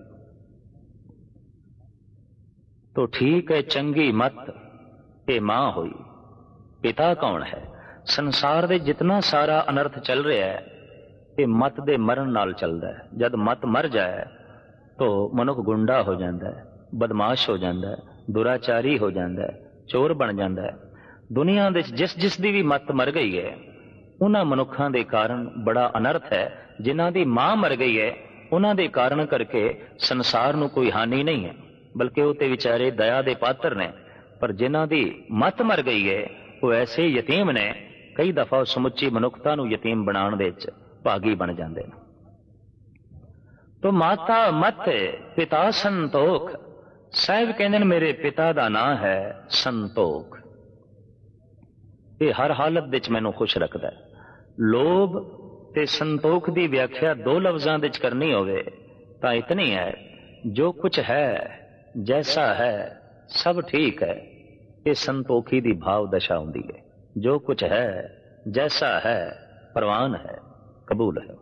तो ठीक है, चंगी मत ये मां हुई। पिता कौन है? संसार दे जितना सारा अनर्थ चल रहा है ये मत दे मरण नाल चलदा है। जब मत मर जाए तो मनुख गुंडा हो जाता है, बदमाश हो जाता है, दुराचारी हो जाता है, चोर बन जाता है। दुनिया दे जिस जिस दी भी मत मर गई है उन्हां मनुखां दे कारण बड़ा अनर्थ है। जिन्हां दी मां मर गई है उन्हां दे कारण करके संसार नूं कोई हानि नहीं है, बल्कि वो ते विचारे दया दे पात्र ने। पर जिन्हां दी मत मर गई है वो ऐसे यतीम ने, कई दफा समुची मनुखता नूं यतीम बनाउण दे विच भागी बन जाते हैं। तो माता मत पिता संतोख। साहब कहते हैं मेरे पिता का नाम है संतोख। ये हर हालत विच मैनूं खुश रखता है। लोभ ते संतोख की व्याख्या दो लफ्जां विच करनी होवे तां इतनी है, जो कुछ है जैसा है सब ठीक है, ये संतोखी दी भाव दशा हुंदी है। जो कुछ है जैसा है प्रवान है, कबूल है।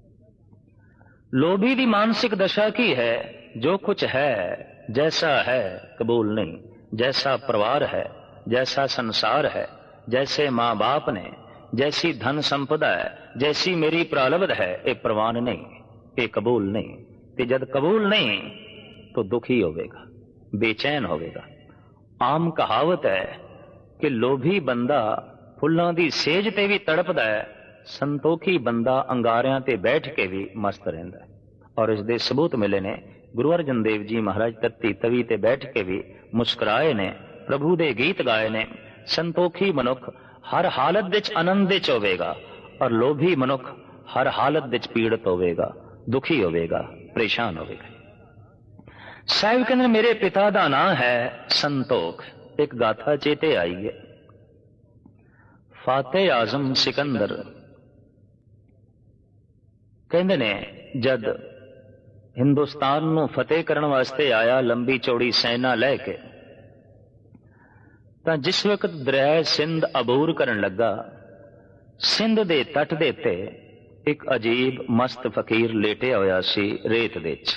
लोभी दी मानसिक दशा की है, जो कुछ है जैसा है कबूल नहीं। जैसा परिवार है, जैसा संसार है, जैसे मां बाप ने, जैसी धन संपदा है, जैसी मेरी प्रारब्ध है, ये प्रवान नहीं, ये कबूल नहीं। ते जब कबूल नहीं तो दुखी होवेगा, बेचैन होवेगा। आम कहावत है कि लोभी बंदा फुल्लां दी सेज ते भी तड़पदा है, संतोखी बंदा अंगारियां ते बैठ के भी मस्त रहिंदा है। और इस दे सबूत मिले ने। गुरु अर्जन देव जी महाराज तत्ती तवी ते बैठ के भी मुस्कुराए ने, प्रभु दे गीत गाए ने। संतोखी मनुख हर हालत विच आनंद विच होवेगा और लोभी मनुख हर हालत विच पीड़ित होवेगा, दुखी होवेगा, परेशान होवेगा। साहिब कहंदे मेरे पिता दा नाम है संतोख। एक गाथा चेते आई है। फातेह आजम सिकंदर कहंदे ने जद हिंदुस्तान नूं फतेह करन वास्ते आया, लंबी चौड़ी सेना लैके, तां जिस वक्त दरिया सिंध अबूर करन लगा, सिंध दे तट दे ते एक अजीब मस्त फकीर लेटे होया सी रेत दे विच।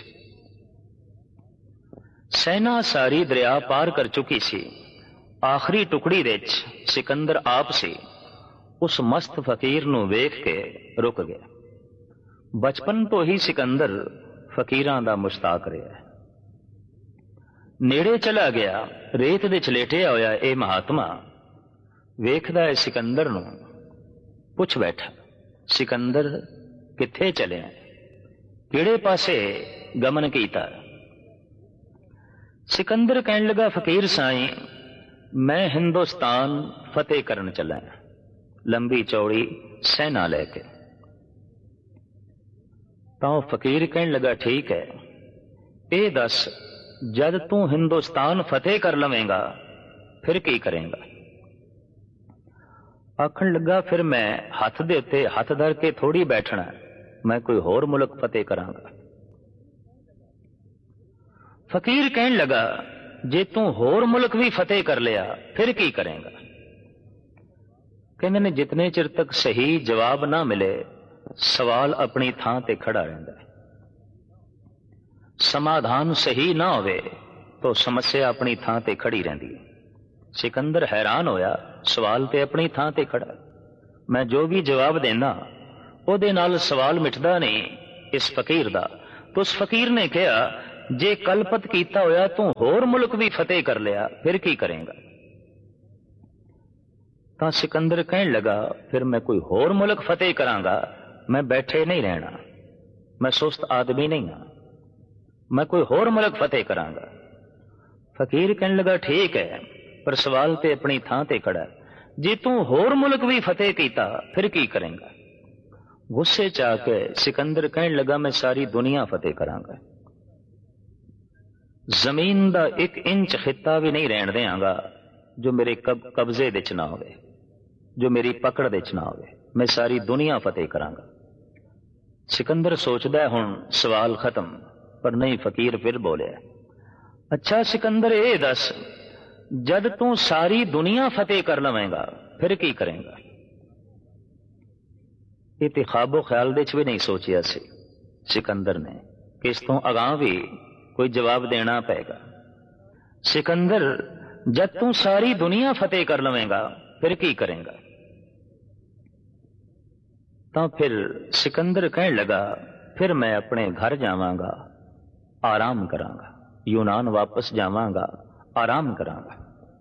सेना सारी दरिया पार कर चुकी सी। आखिरी टुकड़ी दे विच सिकंदर आप सी। उस मस्त फकीर नूं वेख के रुक गया। बचपन तो ही सिकंदर फकीरां दा मुश्ताक रहा है। नेड़े चला गया, रेत दे लेटिया होया ए महात्मा वेखदा है सिकंदर नूं, पुछ बैठा, सिकंदर किथे चलिया, किहड़े पासे गमन कीता? सिकंदर कहन लगा, फकीर साईं मैं हिंदुस्तान फतेह करन चला, लंबी चौड़ी सेना लेके। तो फकीर कहन लगा, ठीक है, ये दस जद तू हिंदुस्तान फतेह कर लवेंगा फिर की करेंगा? आखन लगा, फिर मैं हथ दे उत्ते हथ धर के थोड़ी बैठना, मैं कोई होर मुल्क फतेह करांगा। फकीर कहन लगा, जे तू होर मुल्क भी फतेह कर लिया फिर की करेंगा? कहने ने जितने चिर तक सही जवाब ना मिले सवाल अपनी थां ते खड़ा रहता है। समाधान सही ना होवे तो समस्या अपनी थां ते खड़ी रहती है। सिकंदर हैरान होया, सवाल ते अपनी थां ते खड़ा, मैं जो भी जवाब देना ਉਹਦੇ ਨਾਲ ਸਵਾਲ ਮਿਟਦਾ ਨਹੀਂ ਇਸ ਫਕੀਰ ਦਾ। तो उस फकीर ने कहा, जे कलपत कीता होया तू होर मुल्क भी फतेह कर लिया, फिर की करेगा? तो सिकंदर कहने लगा, फिर मैं कोई होर मुल्क फतेह करांगा, मैं बैठे नहीं रहना, मैं सुस्त आदमी नहीं हाँ, मैं कोई होर मुल्क फतेह करांगा। फकीर कहने लगा, ठीक है, पर सवाल ते अपनी थां ते खड़ा, जे तू होर मुल्क भी फतेह कीता फिर की करेगा? गुस्से च आके सिकंदर कहने लगा, मैं सारी दुनिया फतेह करांगा, जमीन दा एक इंच खिता भी नहीं रहन देंगा जो मेरे कब कब्जे दे च ना होवे, जो मेरी पकड़ दे च ना होवे, मैं सारी दुनिया फतेह करांगा। सिकंदर सोचदा हुण सवाल खत्म, पर नहीं, फकीर फिर बोलिया, अच्छा सिकंदर ये दस, जद तू सारी दुनिया फतेह कर लवेंगा फिर की करेंगा? ये तो ख्वाबो ख्याल दे च भी नहीं सोचिया सी सिकंदर ने कि इस तो अगां भी कोई जवाब देना पेगा। सिकंदर, जब तू सारी दुनिया फतेह कर लवेंगा फिर की करेंगा? तो फिर सिकंदर कहने लगा, फिर मैं अपने घर जावांगा, आराम करांगा, यूनान वापस जावांगा, आराम करांगा।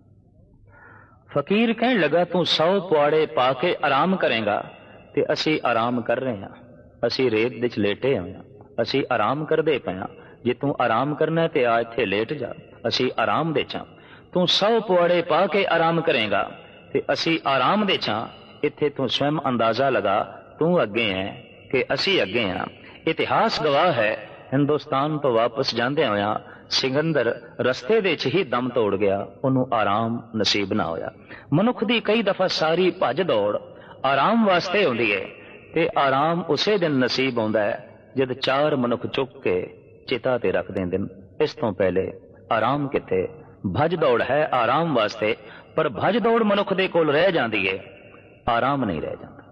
फकीर कहने लगा, तू सौ पुआड़े पाके आराम करेंगा ते असी आराम कर रहे हैं, असी रेत विच लेटे हुए हैं, असी आराम करते पे हाँ, जे तू आराम करना ते आ इत्थे लेट जा, असी आराम दे चा। तू सौ पुआड़े पा के आराम करेगा ते असी आराम दे चा, इत्थे तू स्वयं अंदाजा लगा, तू अगे है कि असी अगे हाँ। इतिहास गवाह है, हिंदुस्तान तो वापस जांदे होया सिकंदर रस्ते दे च ही दम तोड़ गया, उन्होंने आराम नसीब ना होया। मनुख दी कई दफा सारी भज दौड़ आराम वास्ते होंदी है, ते आराम उसे दिन नसीब होंदा है जद चार मनुख चुक के चिता ते रख देंदे न। इस तो पहले आराम किथे? भज दौड़ है आराम वास्ते, पर भज दौड़ मनुख दे कोल रह जांदी है, आराम नहीं रह जाता।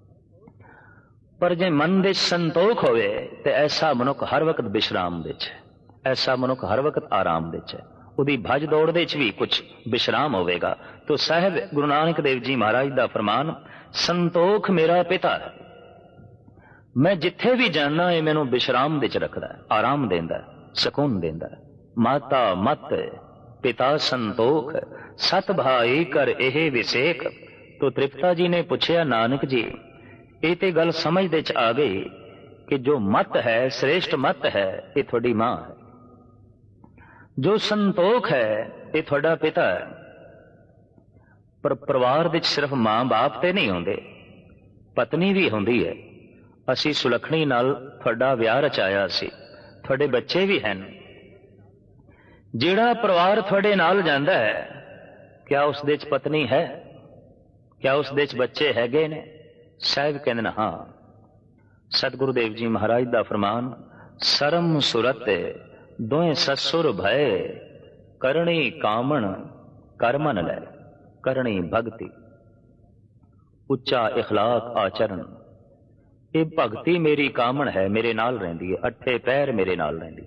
पर जे मन दे संतोख होवे ते ऐसा मनुख हर वक्त विश्राम दे च, ऐसा मनुख हर वक्त आराम दे च, उदी भज दौड़ दे च भी कुछ विश्राम होवेगा। तो साहब गुरु नानक देव जी महाराज दा फरमान, संतोख मेरा पिता है, मैं जिथे भी जाना है मैनू विश्राम दे च रखदा है, आराम देंदा है, सकून देंदा है। माता मत पिता संतोख, सत भाई कर एहे विसेख। तो तृप्ता जी ने पूछया, नानक जी ये ते गल समझ दे च आ गई कि जो मत है, श्रेष्ठ मत है, ये थोड़ी मां है, जो संतोख है ये थोड़ा पिता है। पर परिवार विच सिर्फ मां बाप ते नहीं होंदे, पत्नी भी होंदी है। असी सुलखणी नाल थोड़ा विआह रचाया सी, थोड़े बच्चे भी हैं। जिहड़ा परिवार थोड़े नाल जांदा है, क्या उस दे च पत्नी है? क्या उस दे च बच्चे हैगे ने? साहिब कहंदे ने हां। सतगुरुदेव जी महाराज दा फरमान, सरम सुरत दोए ससुर भय, करणी कामण करमन लै, करणी भगति। उच्चा इखलाक आचरण, ये भगती मेरी कामण है, मेरे नाल रहिंदी है, अठे पैर मेरे नाल रहिंदी।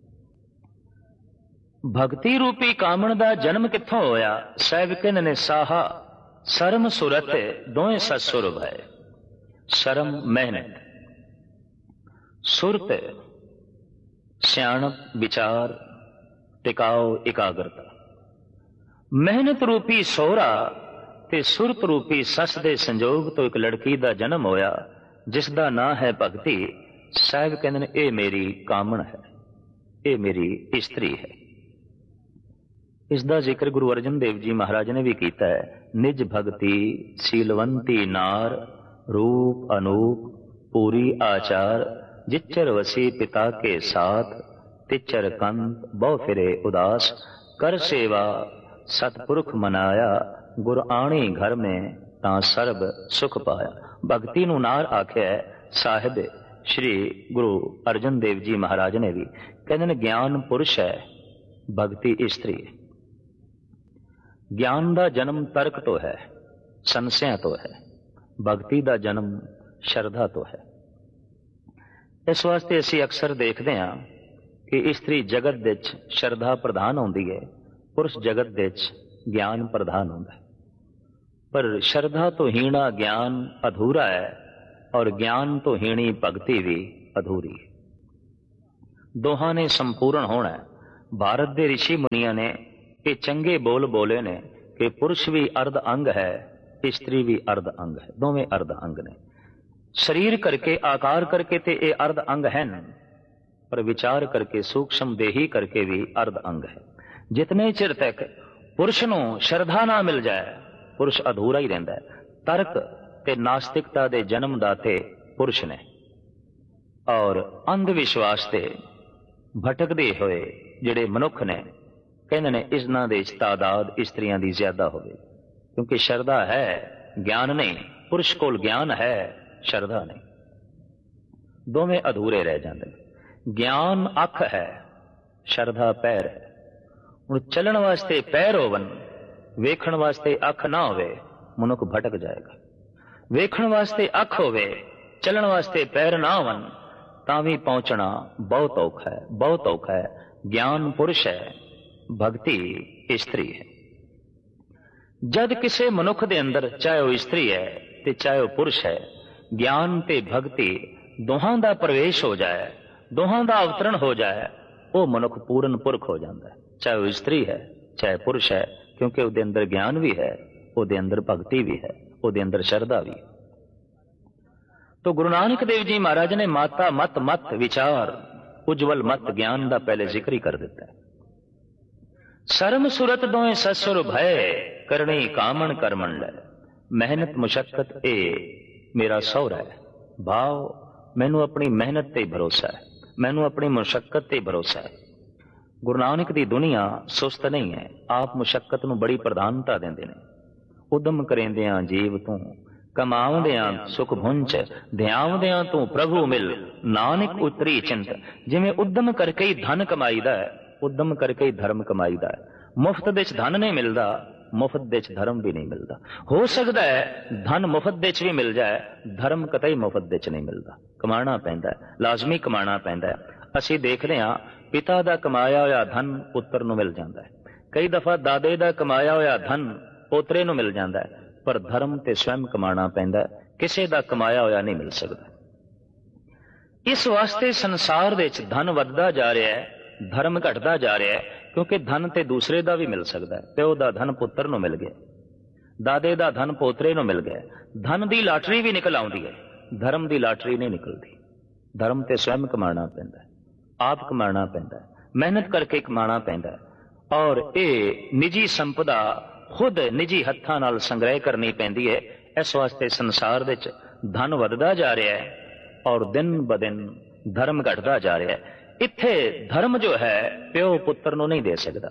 भगती रूपी कामण दा जन्म कित्थों होया? साहिब कहंदे ने साहा शर्म सुरत दोए ससुर भय। शर्म मेहनत, सुरत सियाणप विचार टिकाओ एकाग्रता। मेहनत रूपी सोहरा ते सुरत रूपी सस दे संजोग तो एक लड़की दा जन्म होया जिसदा नां है भगती। साहिब कहंदे ने ये मेरी कामण है, ये मेरी इस्त्री है। इसका जिक्र गुरु अर्जन देव जी महाराज ने भी किया है। निज भगती सीलवंती नार, रूप अनूप पूरी आचार, जिच्चर वसी पिता के साथ, तिचर कंत बहु फिरे उदास, कर सेवा सतपुरख मनाया, गुर आणी घर में ता सर्ब सुख पाया। भगती नूं नार आख्या है साहिब श्री गुरु अर्जन देव जी महाराज ने भी। कहते ने ज्ञान पुरुष है, भगती स्त्री है। ज्ञान का जन्म तर्क तो है, संशय तो है, भगती का जन्म श्रद्धा तो है। इस वास्ते असी अक्सर देखते हैं कि स्त्री जगत दे श्रद्धा प्रधान होंदी है, पुरुष जगत दे ज्ञान प्रधान होंदा है। पर श्रद्धा तो हीणा, ज्ञान अधूरा है और ज्ञान तो हीणी भगती भी अधूरी है। दोहां ने संपूर्ण होना है। भारत के ऋषि मुनिया ने ये चंगे बोल बोले ने कि पुरुष भी अर्ध अंग है, स्त्री भी अर्ध अंग है, दोवें अर्ध अंग ने। शरीर करके आकार करके ते ये अर्ध अंग है, पर विचार करके सूक्ष्म देही करके भी अर्ध अंग है। जितने चिर तक पुरुष नूं श्रद्धा ना मिल जाए पुरुष अधूरा ही रहिंदा है। तर्क ते नास्तिकता दे जन्म दाते पुरुष ने, और अंध विश्वास ते भटकदे होए जिहड़े मनुख ने कहंदे ने इन्हां दे तादाद स्त्रियां दी ज्यादा होवे, क्योंकि श्रद्धा है ज्ञान नहीं। पुरुष कोल ज्ञान है, श्रद्धा नहीं, दोवें अधूरे रह जाते। ज्ञान अख है, श्रद्धा पैर है। हुण चलण वास्ते पैर होवन, वेखण वास्ते अख ना होवे, मनुख भटक जाएगा। वेखण वास्ते अख होवे, चलण वास्ते पैर ना होवन, तां भी पहुंचना बहुत औखा है, बहुत औखा है। ज्ञान पुरुष है, भक्ति स्त्री है। जद किसी मनुख दे अंदर चाहे वह स्त्री है ते चाहे वह पुरुष है, ज्ञान ते भक्ति दोहां दा प्रवेश हो जाए, दोहां दा अवतरण हो जाए, वो मनुख पूर्ण पुरख हो जाता है। चाहे वह स्त्री है चाहे पुरुष है, क्योंकि उसके अंदर ज्ञान भी है, उसके अंदर भक्ति भी है, उसके अंदर श्रद्धा भी है। तो गुरु नानक देव जी महाराज ने माता मत मत विचार उज्जवल मत ज्ञान का पहले जिक्र ही कर दिता है। शर्म सुरत दोए ससुर भय करनी कामन करमन ले, मेहनत मुशक्कत ए मेरा सौरा है। भाव मैनू अपनी मेहनत ते भरोसा है, मैनू अपनी मुशक्कत ते भरोसा है। गुरु नानक दी दुनिया सुस्त नहीं है, आप मुशक्कत नू बड़ी प्रधानता देंदे ने। उदम करेंदियां जीव तू कमाउंदियां सुख भुंच, ध्यावदियां तू प्रभु मिल, नानक उतरी चिंत। जिवें उद्यम करके ही धन कमाईदा है, उद्यम करके ही धर्म कमाईदा है। मुफ्त दे धन नहीं मिलता, मुफ्त दे धर्म भी नहीं मिलता। हो सकता है धन मुफ्त दे भी मिल जाए, धर्म कतई मुफ्त दे नहीं मिलता, कमाना पैंदा है, लाजमी कमाना पैंदा है। असीं देखते हैं पिता दा कमाया होया धन पुत्र नूं मिल जाता है, कई दफा दादे दा कमाया होया धन पोतरे नूं मिल जाता है, पर धर्म ते स्वयं कमाना पैंदा है, किसी दा कमाया होया नहीं मिल सकता। इस वास्ते संसार दे विच धन वधदा जा रहा है, धर्म घटदा जा रहा है, क्योंकि धन ते दूसरे दा भी मिल सकता है। प्यो दा धन पुत्र नूं मिल गया, दादे दा धन पोतरे नूं मिल गया। धन दी लाटरी भी निकल आउंदी है, धर्म दी लाटरी नहीं निकलती। धर्म ते स्वयं कमाना पैंदा है, आप कमाना पैंदा है, मेहनत करके कमाना पैंदा है। और ये निजी संपदा खुद निजी हत्थां नाल संग्रह करनी पैंदी है। इस वास्ते संसार दे विच धन वधदा जा रहा है और दिन ब दिन धर्म घटदा जा रहा है। इत्थे धर्म जो है प्यो पुत्र नूं नहीं दे सकता,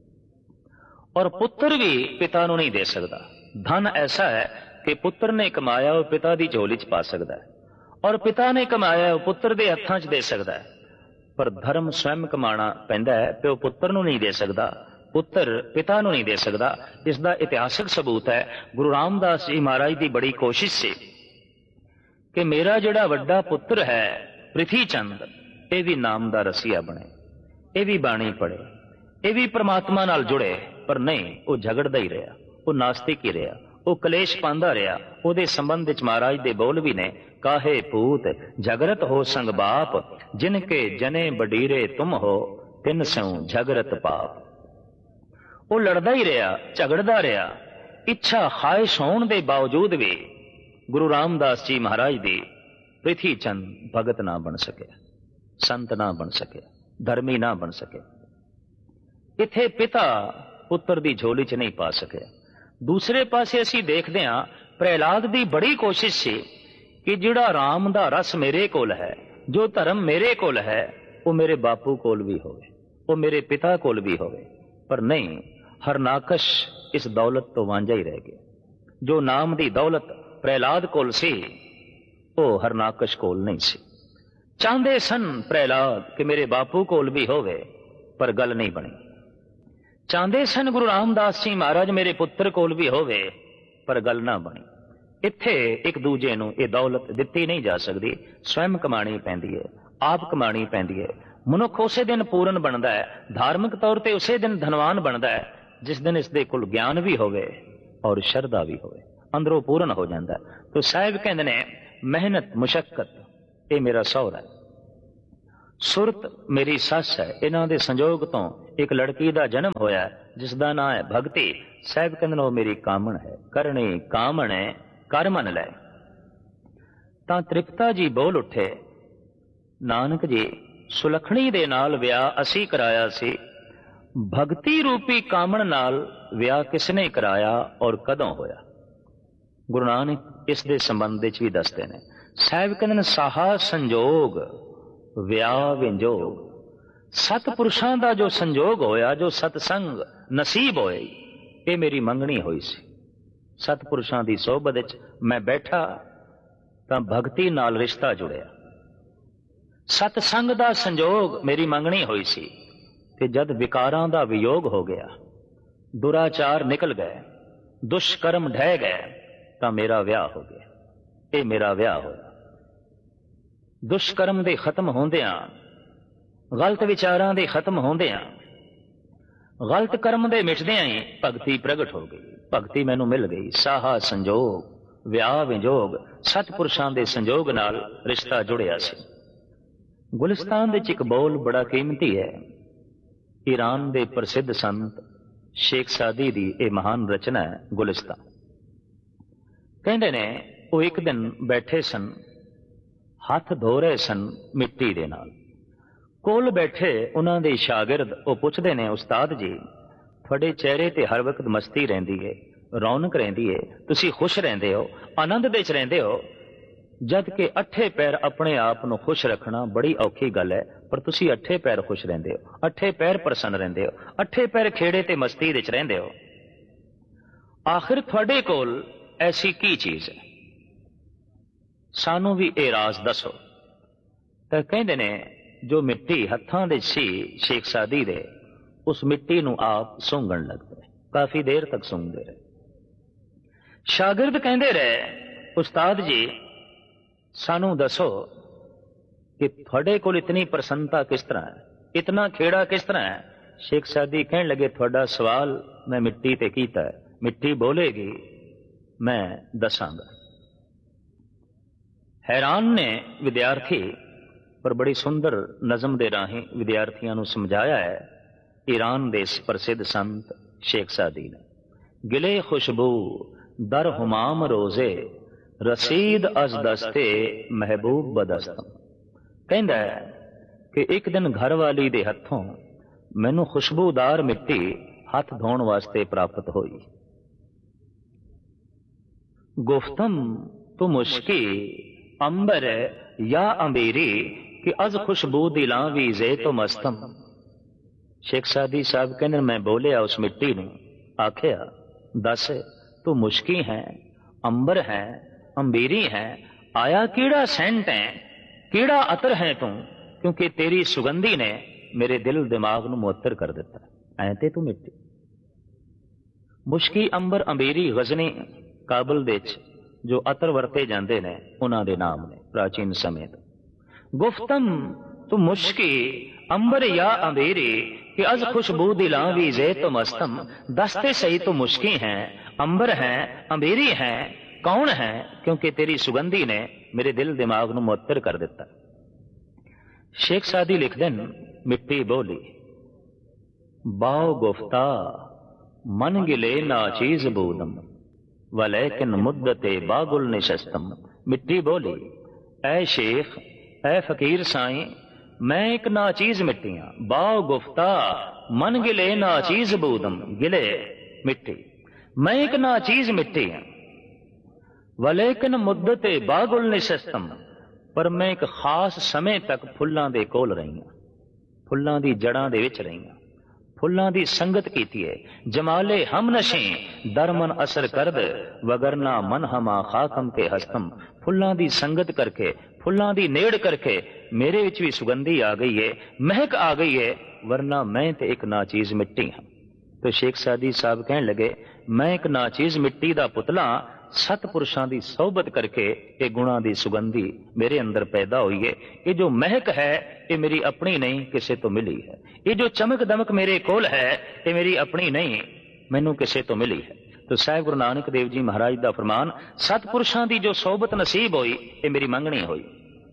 और पुत्र भी पिता नूं नहीं दे सकता। धन ऐसा है कि पुत्र ने कमाया वो पिता दी झोली च पा सकता है, और पिता ने कमाया वो पुत्र दे हत्थां च दे सकता है। पर धर्म स्वयं कमाना पैंदा है, प्यो पुत्र नूं नहीं दे सकता, पुत्र पिता नूं नहीं दे सकता। इसका इतिहासक सबूत है गुरु रामदास जी महाराज की बड़ी कोशिश से कि मेरा जिहड़ा वड्डा पुत्र है पृथ्वी चंद, ये भी नाम दा रसिया बने, ये भी बाणी पढ़े, ये भी परमात्मा नाल जुड़े। पर नहीं, वो झगड़दा ही रहा, वो नास्तिक ही रहा, वो कलेश पांदा रहा। उहदे संबंध विच महाराज दे बोल भी ने, काहे पूत झगड़त हो संग बाप, जिनके जने बडीरे तुम हो, तिन सौ झगड़त पाप। वो लड़दा ही रहा, झगड़दा रहा, इच्छा ख्वाहिश होने के बावजूद भी गुरु रामदास जी महाराज दी पृथ्वी चंद भगत ना बन सके, संत ना बन सके, धर्मी ना बन सके। इत्थे पिता पुत्र दी झोली च नहीं पा सके। दूसरे पासे असीं देखदे हां प्रहलाद दी बड़ी कोशिश सी कि जिहड़ा राम दा रस मेरे कोल है, जो धर्म मेरे कोल है, वो मेरे बापू कोल भी होवे, वो मेरे पिता कोल भी होवे। पर नहीं, हरनाकश इस दौलत तो वांझा ही रह गया। जो नाम दी दौलत प्रहलाद कोल सी, वो हरनाकश कोल नहीं सी। चाहते सन प्रहलाद कि मेरे बापू कोल भी होवे, पर गल नहीं बनी। चाहते सन गुरु रामदास जी महाराज मेरे पुत्र कोल भी होवे, पर गल ना बनी। इत्थे एक दूजे नूं ये दौलत दित्ती नहीं जा सकती, स्वयं कमानी पैंदी है, आप कमानी पैंदी है। मनुख उसे दिन पूर्ण बनता है, धार्मिक तौर पर उसे दिन धनवान बनता है जिस दिन इसके कोल ज्ञान भी होवे और श्रद्धा भी होवे, अंदरों पूर्ण हो जाता है। तो साहिब कहते ने ਮਿਹਨਤ ਮੁਸ਼ੱਕਤ ਇਹ ਮੇਰਾ ਸਹੁਰਾ ਹੈ। ਸੁਰਤ ਮੇਰੀ ਸੱਸ ਹੈ। ਇਹਨਾਂ ਦੇ ਸੰਜੋਗ ਤੋਂ ਇੱਕ ਲੜਕੀ ਦਾ ਜਨਮ ਹੋਇਆ ਜਿਸ ਦਾ ਨਾਂ ਹੈ ਭਗਤੀ। ਸਾਹਿਬ ਕਹਿੰਦੇ ਨੇ ਉਹ ਮੇਰੀ ਕਾਮਣ ਹੈ। ਕਰਨੀ ਕਾਮਣ ਕਰ ਮਨ ਲੈ। ਤਾਂ ਤ੍ਰਿਪਤਾ ਜੀ ਬੋਲ ਉੱਠੇ, ਨਾਨਕ ਜੀ ਸੁਲੱਖਣੀ ਦੇ ਨਾਲ ਵਿਆਹ ਅਸੀਂ ਕਰਾਇਆ ਸੀ, ਭਗਤੀ ਰੂਪੀ ਕਾਮਣ ਨਾਲ ਵਿਆਹ ਕਿਸਨੇ ਕਰਾਇਆ ਔਰ ਕਦੋਂ ਹੋਇਆ? ਗੁਰੂ ਨਾਨਕ ਇਸ ਦੇ ਸੰਬੰਧ ਵਿੱਚ ਵੀ ਦੱਸਦੇ ਨੇ। ਸਾਹਿਬ ਕਹਿੰਦੇ ਨੇ ਸਾਹਾ ਸੰਜੋਗ ਵਿਆਹ ਵਿੰਜੋਗ। ਸਤਪੁਰਸ਼ਾਂ ਦਾ ਜੋ ਸੰਜੋਗ ਹੋਇਆ, ਜੋ ਸਤਸੰਗ ਨਸੀਬ ਹੋਏ, ਇਹ ਮੇਰੀ ਮੰਗਣੀ ਹੋਈ ਸੀ। ਸਤਪੁਰਸ਼ਾਂ ਦੀ ਸੋਭਤ ਵਿੱਚ ਮੈਂ ਬੈਠਾ ਤਾਂ ਭਗਤੀ ਨਾਲ ਰਿਸ਼ਤਾ ਜੁੜਿਆ। ਸਤਸੰਗ ਦਾ ਸੰਜੋਗ ਮੇਰੀ ਮੰਗਣੀ ਹੋਈ ਸੀ ਤੇ ਜਦ ਵਿਕਾਰਾਂ ਦਾ ਵਿਯੋਗ ਹੋ ਗਿਆ, ਦੁਰਾਚਾਰ ਨਿਕਲ ਗਏ, ਦੁਸ਼ਕਰਮ ਢਹਿ ਗਏ, ਤਾਂ ਮੇਰਾ ਵਿਆਹ ਹੋ ਗਿਆ। ਇਹ ਮੇਰਾ ਵਿਆਹ ਹੋਇਆ। ਦੁਸ਼ਕਰਮ ਦੇ ਖਤਮ ਹੁੰਦਿਆਂ, ਗਲਤ ਵਿਚਾਰਾਂ ਦੇ ਖਤਮ ਹੁੰਦਿਆਂ, ਗਲਤ ਕਰਮ ਦੇ ਮਿਟਦਿਆਂ ਹੀ ਭਗਤੀ ਪ੍ਰਗਟ ਹੋ ਗਈ। ਭਗਤੀ ਮੈਨੂੰ ਮਿਲ ਗਈ। ਸਾਹਾ ਸੰਜੋਗ ਵਿਆਹ ਵਿਜੋਗ, ਸਤਪੁਰਸ਼ਾਂ ਦੇ ਸੰਜੋਗ ਨਾਲ ਰਿਸ਼ਤਾ ਜੁੜਿਆ ਸੀ। ਗੁਲਿਸਤਾਨ ਵਿੱਚ ਇੱਕ ਬੋਲ ਬੜਾ ਕੀਮਤੀ ਹੈ। ਈਰਾਨ ਦੇ ਪ੍ਰਸਿੱਧ ਸੰਤ ਸ਼ੇਖ ਸਾਦੀ ਦੀ ਇਹ ਮਹਾਨ ਰਚਨਾ ਹੈ ਗੁਲਿਸਤਾਨ। ਕਹਿੰਦੇ ਨੇ ਉਹ ਇੱਕ ਦਿਨ ਬੈਠੇ ਸਨ, ਹੱਥ ਧੋ ਰਹੇ ਸਨ ਮਿੱਟੀ ਦੇ ਨਾਲ। ਕੋਲ ਬੈਠੇ ਉਹਨਾਂ ਦੇ ਸ਼ਾਗਿਰਦ ਉਹ ਪੁੱਛਦੇ ਨੇ, ਉਸਤਾਦ ਜੀ ਤੁਹਾਡੇ ਚਿਹਰੇ ਤੇ ਹਰ ਵਕਤ ਮਸਤੀ ਰਹਿੰਦੀ ਹੈ, ਰੌਣਕ ਰਹਿੰਦੀ ਹੈ, ਤੁਸੀਂ ਖੁਸ਼ ਰਹਿੰਦੇ ਹੋ, ਆਨੰਦ ਵਿੱਚ ਰਹਿੰਦੇ ਹੋ, ਜਦ ਕਿ ਅੱਠੇ ਪੈਰ ਆਪਣੇ ਆਪ ਨੂੰ ਖੁਸ਼ ਰੱਖਣਾ ਬੜੀ ਔਖੀ ਗੱਲ ਹੈ, ਪਰ ਤੁਸੀਂ ਅੱਠੇ ਪੈਰ ਖੁਸ਼ ਰਹਿੰਦੇ ਹੋ, ਅੱਠੇ ਪੈਰ ਪ੍ਰਸੰਨ ਰਹਿੰਦੇ ਹੋ, ਅੱਠੇ ਪੈਰ ਖੇੜੇ ਤੇ ਮਸਤੀ ਵਿੱਚ ਰਹਿੰਦੇ ਹੋ। ਆਖਿਰ ਤੁਹਾਡੇ ਕੋਲ ਐਸੀ ਕੀ ਚੀਜ਼ ਹੈ? ਸਾਨੂੰ ਵੀ ਇਹ ਰਾਜ਼ ਦੱਸੋ। ਤਾਂ ਕਹਿੰਦੇ ਨੇ ਜੋ ਮਿੱਟੀ ਹੱਥਾਂ ਦੇ ਸੀ ਸ਼ੇਖ ਸਾਦੀ ਦੇ, ਉਸ ਮਿੱਟੀ ਨੂੰ ਆਪ ਸੁੰਘਣ ਲੱਗ ਪਏ। ਕਾਫੀ ਦੇਰ ਤੱਕ ਸੁੰਘਦੇ ਰਹੇ। ਸ਼ਾਗਿਰਦ ਕਹਿੰਦੇ ਰਹੇ, ਉਸਤਾਦ ਜੀ ਸਾਨੂੰ ਦੱਸੋ ਕਿ ਤੁਹਾਡੇ ਕੋਲ ਇਤਨੀ ਪ੍ਰਸੰਨਤਾ ਕਿਸ ਤਰ੍ਹਾਂ ਹੈ, ਇਤਨਾ ਖੇੜਾ ਕਿਸ ਤਰ੍ਹਾਂ ਹੈ? ਸ਼ੇਖ ਸਾਦੀ ਕਹਿਣ ਲੱਗੇ, ਤੁਹਾਡਾ ਸਵਾਲ ਮੈਂ ਮਿੱਟੀ ਤੇ ਕੀਤਾ ਹੈ, ਮਿੱਟੀ ਬੋਲੇਗੀ, ਮੈਂ ਦੱਸਾਂਗਾ। ਹੈਰਾਨ ਨੇ ਵਿਦਿਆਰਥੀ, ਪਰ ਬੜੀ ਸੁੰਦਰ ਨਜ਼ਮ ਦੇ ਰਾਹੀਂ ਵਿਦਿਆਰਥੀਆਂ ਨੂੰ ਸਮਝਾਇਆ ਹੈ ਈਰਾਨ ਦੇ ਇਸ ਪ੍ਰਸਿੱਧ ਸੰਤ ਸ਼ੇਖ ਸਾਦੀ ਨੇ। ਗਿਲੇ ਖੁਸ਼ਬੂ ਦਰ ਹੁਮਾਮ ਰੋਜ਼ੇ, ਰਸੀਦ ਅਜ਼ ਦਸਤੇ ਮਹਿਬੂਬ ਬਦਸਤਮ। ਕਹਿੰਦਾ ਕਿ ਇੱਕ ਦਿਨ ਘਰ ਵਾਲੀ ਦੇ ਹੱਥੋਂ ਮੈਨੂੰ ਖੁਸ਼ਬੂਦਾਰ ਮਿੱਟੀ ਹੱਥ ਧੋਣ ਵਾਸਤੇ ਪ੍ਰਾਪਤ ਹੋਈ। ਗੁਫਤਮ ਤੂੰ ਮੁਸ਼ਕੀ ਅੰਬਰ ਜਾਂ ਅੰਬੇਰੀ ਕਿ ਅਜ਼ ਖੁਸ਼ਬੂ ਦਿਲਾਂ ਵੀ ਜ਼ੇ ਤੋਂ ਮਸਤਮ। ਸ਼ੇਖ ਸਾਦੀ ਸਾਹਿਬ ਕਹਿੰਦੇ ਮੈਂ ਬੋਲਿਆ ਉਸ ਮਿੱਟੀ ਨੂੰ, ਆਖਿਆ ਦੱਸ ਤੂੰ ਮੁਸ਼ਕੀ ਹੈ, ਅੰਬਰ ਹੈ, ਅੰਬੇਰੀ ਹੈ, ਆਇਆ ਕਿਹੜਾ ਸੈਂਟ ਹੈ, ਕਿਹੜਾ ਅਤਰ ਹੈ ਤੂੰ, ਕਿਉਂਕਿ ਤੇਰੀ ਸੁਗੰਧੀ ਨੇ ਮੇਰੇ ਦਿਲ ਦਿਮਾਗ ਨੂੰ ਮੁਅੱਤਰ ਕਰ ਦਿੱਤਾ। ਐ ਤੇ ਤੂੰ ਮਿੱਟੀ। ਮੁਸ਼ਕੀ, ਅੰਬਰ, ਅੰਬੇਰੀ ਗਜ਼ਨੀ ਕਾਬਲ ਦੇ ਵਿੱਚ ਜੋ ਅਤਰ ਵਰਤੇ ਜਾਂਦੇ ਨੇ ਉਹਨਾਂ ਦੇ ਨਾਮ ਨੇ ਪ੍ਰਾਚੀਨ ਸਮੇਂ ਤੋਂ। ਗੁਫਤਮ ਤੂੰ ਮੁਸ਼ਕੀ ਅੰਬਰ ਜਾਂ ਅੰਬੇਰੀ ਕਿ ਅਜ਼ ਖੁਸ਼ਬੂ ਦਿਲਾਂ ਵੀ ਜ਼ੇ ਤੋਂ ਮਸਤਮ। ਦਸਤੇ ਸਹੀ ਤੂੰ ਮੁਸ਼ਕੀ ਹੈ, ਅੰਬਰ ਹੈ, ਅੰਬੇਰੀ ਹੈ, ਕੌਣ ਹੈ? ਕਿਉਂਕਿ ਤੇਰੀ ਸੁਗੰਧੀ ਨੇ ਮੇਰੇ ਦਿਲ ਦਿਮਾਗ ਨੂੰ ਮੁਅੱਤਰ ਕਰ ਦਿੱਤਾ। ਸ਼ੇਖ ਸਾਦੀ ਲਿਖਦੇ ਨੇ, ਮਿੱਟੀ ਬੋਲੀ, ਬਾਓ ਗੁਫਤਾ ਮਨ ਗਿਲੇ ਨਾ ਚੀਜ਼ ਬੂਦਮ ਵਲੈਕਿਨ ਮੁੱਦਤੇ ਬਾਗੁਲ ਨਿਸ਼स्तम। ਮਿੱਟੀ ਬੋਲੀ, ਐ ਸ਼ੇਖ, ਐ ਫਕੀਰ ਸਾਈਂ, ਮੈਂ ਇੱਕ ਨਾਚੀਜ਼ ਮਿੱਟੀ ਹਾਂ। ਬਾਓ ਗੁਫਤਾ ਮਨ ਗਿਲੇ ਨਾਚੀਜ਼ ਬੂਦਮ, ਗਿਲੇ ਮਿੱਟੀ, ਮੈਂ ਇੱਕ ਨਾਚੀਜ਼ ਮਿੱਟੀ ਹਾਂ। ਵਲੇਕਿਨ ਮੁੱਦਤੇ ਬਾਗੁਲ ਨਿਸ਼स्तम, ਪਰ ਮੈਂ ਇੱਕ ਖਾਸ ਸਮੇਂ ਤੱਕ ਫੁੱਲਾਂ ਦੇ ਕੋਲ ਰਹੀ ਹਾਂ, ਫੁੱਲਾਂ ਦੀ ਜੜਾਂ ਦੇ ਵਿੱਚ ਰਹੀ ਹਾਂ, ਫੁੱਲਾਂ ਦੀ ਸੰਗਤ ਕੀਤੀ ਹੈ। ਜਮਾਲੇ ਹਮ ਨਸ਼ੇ ਦਰਮਨ ਅਸਰ ਕਰਦ ਵਗਰਨਾ ਮਨ ਹਮਾ ਖਾਕਮ ਕੇ ਹਸਤਮ। ਫੁੱਲਾਂ ਦੀ ਸੰਗਤ ਕਰਕੇ, ਫੁੱਲਾਂ ਦੀ ਨੇੜ ਕਰਕੇ ਮੇਰੇ ਵਿੱਚ ਵੀ ਸੁਗੰਧੀ ਆ ਗਈ ਹੈ, ਮਹਿਕ ਆ ਗਈ ਹੈ, ਵਰਨਾ ਮੈਂ ਤੇ ਇੱਕ ਨਾਚੀਜ਼ ਮਿੱਟੀ ਹਾਂ। ਤੇ ਸ਼ੇਖ ਸਾਦੀ ਸਾਹਿਬ ਕਹਿਣ ਲੱਗੇ, ਮੈਂ ਇੱਕ ਨਾਚੀਜ਼ ਮਿੱਟੀ ਦਾ ਪੁਤਲਾ, ਸਤਪੁਰਸ਼ਾਂ ਦੀ ਸੋਹਬਤ ਕਰਕੇ ਇਹ ਗੁਣਾਂ ਦੀ ਸੁਗੰਧੀ ਮੇਰੇ ਅੰਦਰ ਪੈਦਾ ਹੋਈ ਹੈ। ਇਹ ਜੋ ਮਹਿਕ ਹੈ ਇਹ ਮੇਰੀ ਆਪਣੀ ਨਹੀਂ, ਕਿਸੇ ਤੋਂ ਮਿਲੀ ਹੈ। ਇਹ ਜੋ ਚਮਕ ਦਮਕ ਮੇਰੇ ਕੋਲ ਹੈ ਇਹ ਮੇਰੀ ਆਪਣੀ ਨਹੀਂ, ਮੈਨੂੰ ਕਿਸੇ ਤੋਂ ਮਿਲੀ ਹੈ। तो साहिब गुरु नानक देव जी महाराज का फरमान, सतपुरुषां की जो सोबत नसीब होई ये मेरी मंगनी हुई,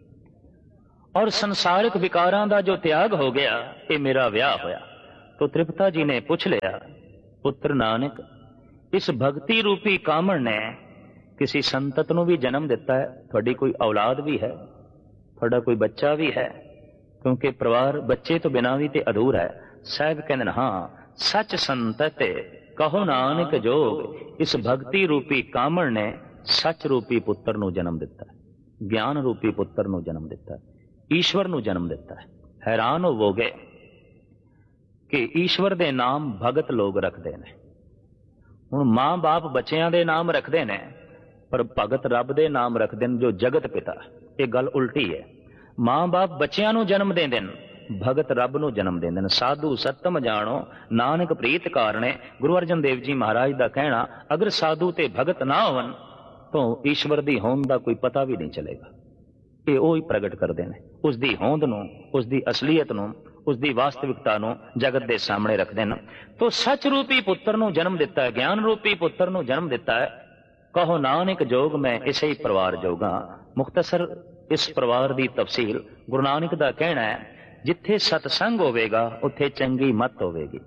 और संसारिक विकारां का जो त्याग हो गया ये मेरा विआह होया। तो त्रिपता जी ने पूछ लिया, पुत्र नानक, इस भक्ति रूपी कामण ने किसी संतत नूं भी जन्म दिता है? थोड़ी कोई औलाद भी है? थोड़ा कोई बच्चा भी है? क्योंकि परिवार बच्चे तो बिना भी ते अधूरा है। साहिब कहते हाँ, सच संतत कहो नानक जोग, इस भक्ति रूपी कामण ने सच रूपी पुत्र नूं जन्म दिता है, ज्ञान रूपी पुत्र नूं जन्म दिता है, ईश्वर नूं जन्म दिता है। हैरान होवोगे कि ईश्वर दे नाम भगत लोग रखते हैं। हुण मां बाप बच्चियां दे नाम रखते हैं, पर भगत रब दे नाम रखते हैं जो जगत पिता। ये गल उल्टी है। मां बाप बच्चियां नूं जन्म देंदे ने, भगत रब नूं जन्म देंदे ने। साधु सतम जानो नानक प्रीत कारणे। गुरु अर्जन देव जी महाराज का कहना, अगर साधु ते भगत ना होवन तो ईश्वर दी होंद दा कोई पता भी नहीं चलेगा। ये वो ही प्रगट करते हैं, उसकी होंद नूं, उसकी असलीयत नूं, उसकी वास्तविकता नूं जगत के सामने रखते हैं। तो सच रूपी पुत्र नूं जन्म दिता है, ज्ञान रूपी पुत्र नूं जन्म दिता है। कहो नानक जोग मैं इसे ही परिवार जोगा। मुख्तसर इस परिवार की तफसील गुरु नानक का कहना है, जिथे सतसंग होवेगा उत्थे चंगी मत होवेगी,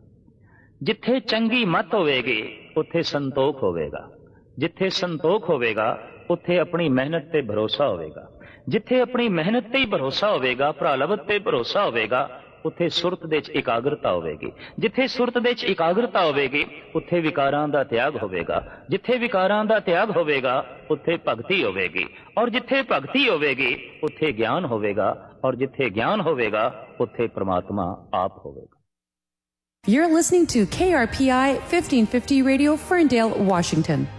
जिथे चंगी मत होवेगी उत्थे संतोख होवेगा, जिथे संतोख होवेगा उत्थे अपनी मेहनत ते भरोसा होवेगा, जिथे अपनी मेहनत ते ही भरोसा होवेगा, भरालवत ते भरोसा होवेगा, उत्थे सुरत दे च एकाग्रता होवेगी, जिथे सुरत दे च एकाग्रता होवेगी उत्थे विकारां दा त्याग होवेगा, जिथे विकारां दा त्याग होवेगा उत्थे भगती होवेगी, और जिथे भगती होवेगी उत्थे ज्ञान होवेगा, और जिथे ज्ञान होवेगा उत्थे परमात्मा आप होवेगा। You're listening to K R P I fifteen fifty Radio, Ferndale, Washington.